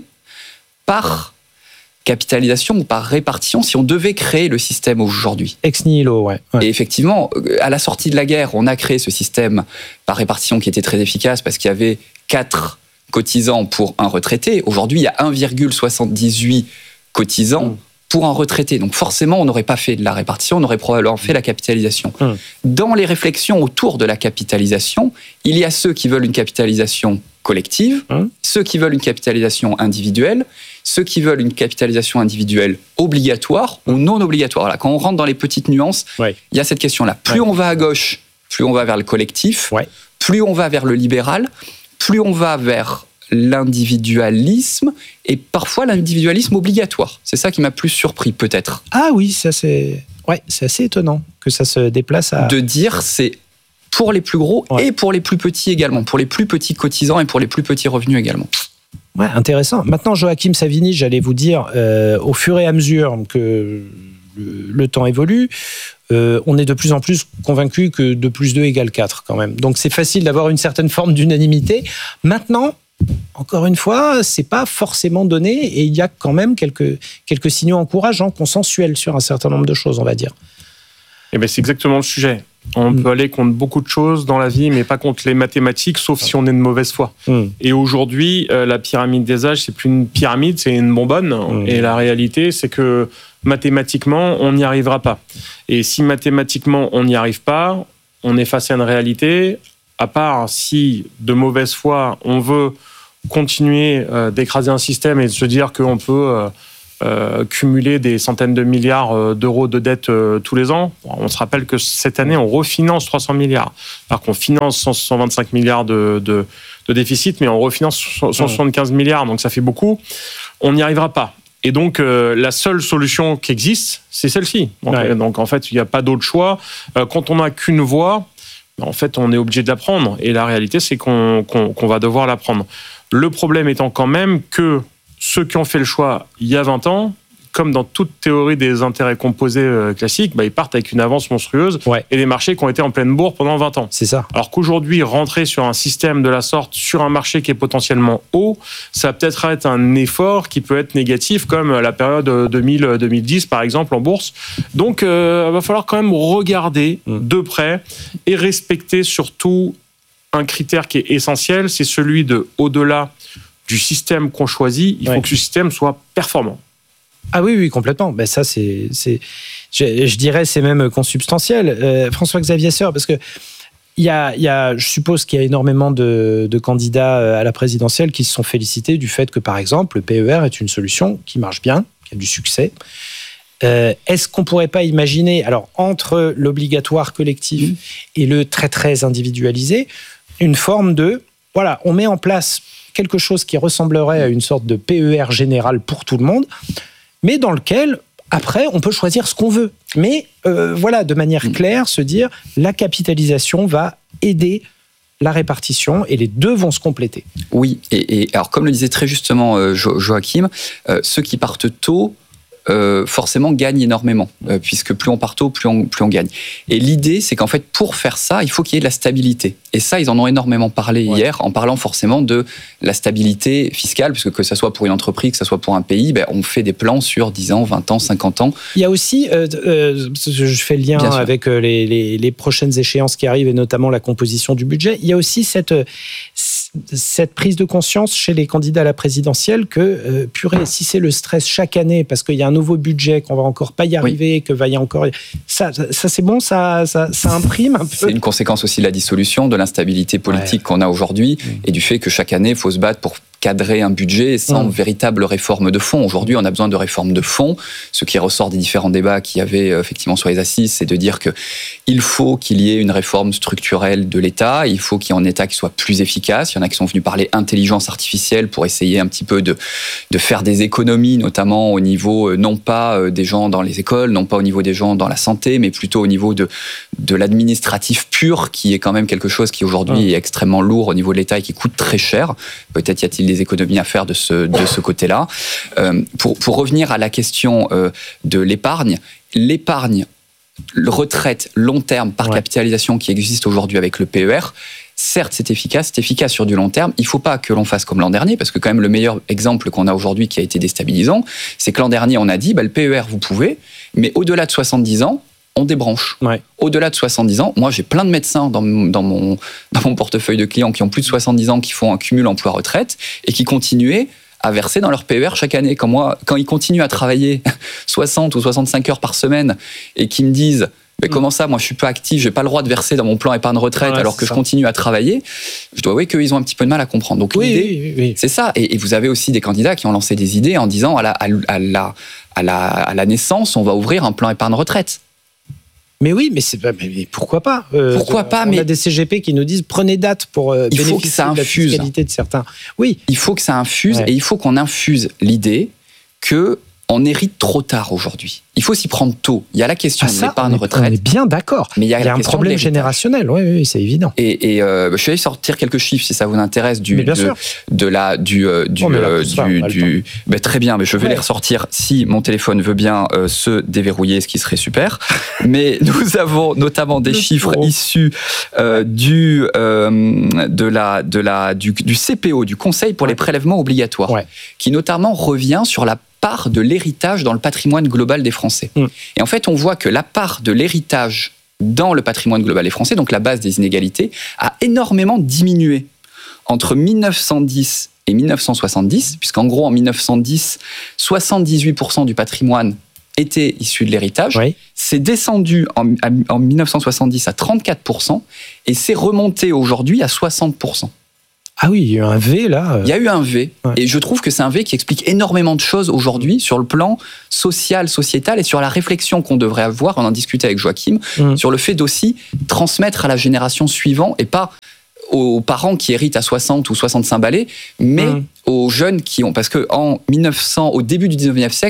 par capitalisation ou par répartition si on devait créer le système aujourd'hui. Ex nihilo, ouais. ouais. Et effectivement, à la sortie de la guerre, on a créé ce système par répartition qui était très efficace parce qu'il y avait quatre cotisants pour un retraité. Aujourd'hui, il y a un virgule soixante-dix-huit cotisants mmh. pour un retraité. Donc forcément, on n'aurait pas fait de la répartition, on aurait probablement fait la capitalisation. Mmh. Dans les réflexions autour de la capitalisation, il y a ceux qui veulent une capitalisation collective, mmh. ceux qui veulent une capitalisation individuelle, ceux qui veulent une capitalisation individuelle obligatoire ou non obligatoire. Voilà, quand on rentre dans les petites nuances, ouais. il y a cette question-là. Plus ouais. on va à gauche, plus on va vers le collectif, ouais. plus on va vers le libéral, plus on va vers l'individualisme et parfois l'individualisme obligatoire. C'est ça qui m'a plus surpris, peut-être. Ah oui, ça c'est... Ouais, c'est assez étonnant que ça se déplace à... De dire c'est pour les plus gros ouais. et pour les plus petits également, pour les plus petits cotisants et pour les plus petits revenus également. Ouais, intéressant. Maintenant, Joachim Savini, j'allais vous dire, euh, au fur et à mesure que le, le temps évolue, euh, on est de plus en plus convaincu que deux plus deux égale quatre quand même. Donc c'est facile d'avoir une certaine forme d'unanimité. Maintenant, encore une fois, c'est pas forcément donné et il y a quand même quelques, quelques signaux encourageants, consensuels sur un certain nombre de choses, on va dire. Eh bien, c'est exactement le sujet. On mmh. peut aller contre beaucoup de choses dans la vie, mais pas contre les mathématiques, sauf si on est de mauvaise foi. Mmh. Et aujourd'hui, euh, la pyramide des âges, c'est plus une pyramide, c'est une bonbonne. Mmh. Et la réalité, c'est que mathématiquement, on n'y arrivera pas. Et si mathématiquement, on n'y arrive pas, on est face à une réalité, à part si, de mauvaise foi, on veut continuer euh, d'écraser un système et de se dire qu'on peut... Euh, Euh, cumuler des centaines de milliards d'euros de dettes euh, tous les ans. On se rappelle que cette année, on refinance trois cents milliards. Alors qu'on finance cent vingt-cinq milliards de, de, de déficit, mais on refinance cent soixante-quinze milliards, donc ça fait beaucoup. On n'y arrivera pas. Et donc, euh, la seule solution qui existe, c'est celle-ci. Donc, ouais. donc en fait, il n'y a pas d'autre choix. Euh, quand on n'a qu'une voie, en fait, on est obligé de la prendre. Et la réalité, c'est qu'on, qu'on, qu'on va devoir la prendre. Le problème étant quand même que ceux qui ont fait le choix il y a vingt ans, comme dans toute théorie des intérêts composés euh, classiques, bah, ils partent avec une avance monstrueuse ouais. et les marchés qui ont été en pleine bourre pendant vingt ans. C'est ça. Alors qu'aujourd'hui, rentrer sur un système de la sorte, sur un marché qui est potentiellement haut, ça va peut-être être un effort qui peut être négatif, comme la période deux mille à deux mille dix, par exemple, en bourse. Donc, euh, il va falloir quand même regarder mmh. de près et respecter surtout un critère qui est essentiel, c'est celui de, au-delà du système qu'on choisit, il ouais. faut que ce système soit performant. Ah oui, oui, complètement. Ben ça, c'est, c'est, je, je dirais, c'est même consubstantiel. Euh, François-Xavier Seur, parce que il y a, il y a, je suppose qu'il y a énormément de, de candidats à la présidentielle qui se sont félicités du fait que, par exemple, le P E R est une solution qui marche bien, qui a du succès. Euh, est-ce qu'on pourrait pas imaginer, alors entre l'obligatoire collectif mmh. et le très très individualisé, une forme de, voilà, on met en place quelque chose qui ressemblerait à une sorte de P E R général pour tout le monde, mais dans lequel, après, on peut choisir ce qu'on veut. Mais euh, voilà, de manière claire, se dire, la capitalisation va aider la répartition et les deux vont se compléter. Oui, et, et alors comme le disait très justement euh, jo- Joachim, euh, ceux qui partent tôt, Euh, forcément gagne énormément, euh, puisque plus on part tôt, plus on, plus on gagne. Et l'idée, c'est qu'en fait, pour faire ça, il faut qu'il y ait de la stabilité. Et ça, ils en ont énormément parlé ouais. hier, en parlant forcément de la stabilité fiscale, puisque que ça soit pour une entreprise, que ça soit pour un pays, ben, on fait des plans sur dix ans, vingt ans, cinquante ans. Il y a aussi, euh, euh, je fais le lien avec les, les, les prochaines échéances qui arrivent, et notamment la composition du budget, il y a aussi cette... cette prise de conscience chez les candidats à la présidentielle que, euh, purée, si c'est le stress chaque année, parce qu'il y a un nouveau budget, qu'on va encore pas y arriver, oui. que va y encore... Ça, ça, ça c'est bon, ça, ça, ça imprime un peu. C'est une conséquence aussi de la dissolution, de l'instabilité politique ouais. qu'on a aujourd'hui, mmh. et du fait que chaque année, il faut se battre pour cadrer un budget sans mmh. véritable réforme de fond. Aujourd'hui, on a besoin de réforme de fond. Ce qui ressort des différents débats qu'il y avait effectivement sur les assises, c'est de dire que il faut qu'il y ait une réforme structurelle de l'État, il faut qu'il y ait un État qui soit plus efficace. Il y en a qui sont venus parler intelligence artificielle pour essayer un petit peu de, de faire des économies, notamment au niveau, non pas des gens dans les écoles, non pas au niveau des gens dans la santé, mais plutôt au niveau de, de l'administratif pur, qui est quand même quelque chose qui aujourd'hui mmh. est extrêmement lourd au niveau de l'État et qui coûte très cher. Peut-être y a-t-il des économies à faire de ce, de ce côté-là. Euh, pour, pour revenir à la question euh, de l'épargne, l'épargne retraite long terme par ouais. capitalisation qui existe aujourd'hui avec le P E R, certes c'est efficace, c'est efficace sur du long terme, il ne faut pas que l'on fasse comme l'an dernier, parce que quand même le meilleur exemple qu'on a aujourd'hui qui a été déstabilisant, c'est que l'an dernier on a dit bah, le P E R vous pouvez, mais au-delà de soixante-dix ans, on débranche. Ouais. Au-delà de soixante-dix ans, moi j'ai plein de médecins dans, dans, mon, dans mon portefeuille de clients qui ont plus de soixante-dix ans, qui font un cumul emploi-retraite et qui continuaient à verser dans leur P E R chaque année. Quand, moi, quand ils continuent à travailler soixante ou soixante-cinq heures par semaine et qui me disent mais mmh. comment ça, moi je suis pas actif, j'ai pas le droit de verser dans mon plan épargne retraite ouais, alors que ça. Je continue à travailler, je dois avouer qu'ils ont un petit peu de mal à comprendre. Donc oui, l'idée, oui, oui, oui. c'est ça. Et, et vous avez aussi des candidats qui ont lancé des idées en disant à la, à la, à la, à la naissance, on va ouvrir un plan épargne retraite. Mais oui, mais, c'est, mais pourquoi pas euh, Pourquoi pas On mais a des C G P qui nous disent prenez date pour euh, il faut bénéficier que ça de la fiscalité de certains. Oui. Il faut que ça infuse ouais. et il faut qu'on infuse l'idée que on hérite trop tard aujourd'hui. Il faut s'y prendre tôt. Il y a la question ah, de ça, l'épargne on est, retraite. On est bien d'accord. Mais il y a, il y a un problème générationnel, oui, oui, c'est évident. Et, et euh, je vais sortir quelques chiffres si ça vous intéresse du, bien de, sûr. de la, du, euh, du, oh, euh, ça, du, du ben, très bien, mais je vais ouais. les ressortir si mon téléphone veut bien euh, se déverrouiller, ce qui serait super. Mais nous avons notamment des Le chiffres pro. issus euh, du, euh, de la, de la, du, du C P O, du Conseil pour ouais. les prélèvements obligatoires, ouais. qui notamment revient sur la part de l'héritage dans le patrimoine global des Français. Mmh. Et en fait, on voit que la part de l'héritage dans le patrimoine global des Français, donc la base des inégalités, a énormément diminué entre mille neuf cent dix et mille neuf cent soixante-dix, puisqu'en gros, en mille neuf cent dix, soixante-dix-huit pour cent du patrimoine était issu de l'héritage. Oui. C'est descendu en, en mille neuf cent soixante-dix à trente-quatre pour cent et c'est remonté aujourd'hui à soixante pour cent. Ah oui, il y a eu un V là. Il y a eu un V. Ouais. Et je trouve que c'est un V qui explique énormément de choses aujourd'hui sur le plan social, sociétal et sur la réflexion qu'on devrait avoir. On en discutait avec Joachim, mmh. sur le fait d'aussi transmettre à la génération suivante et pas aux parents qui héritent à soixante ou soixante-cinq balais, mais mmh. aux jeunes qui ont. Parce qu'en mille neuf cents, au début du dix-neuvième siècle,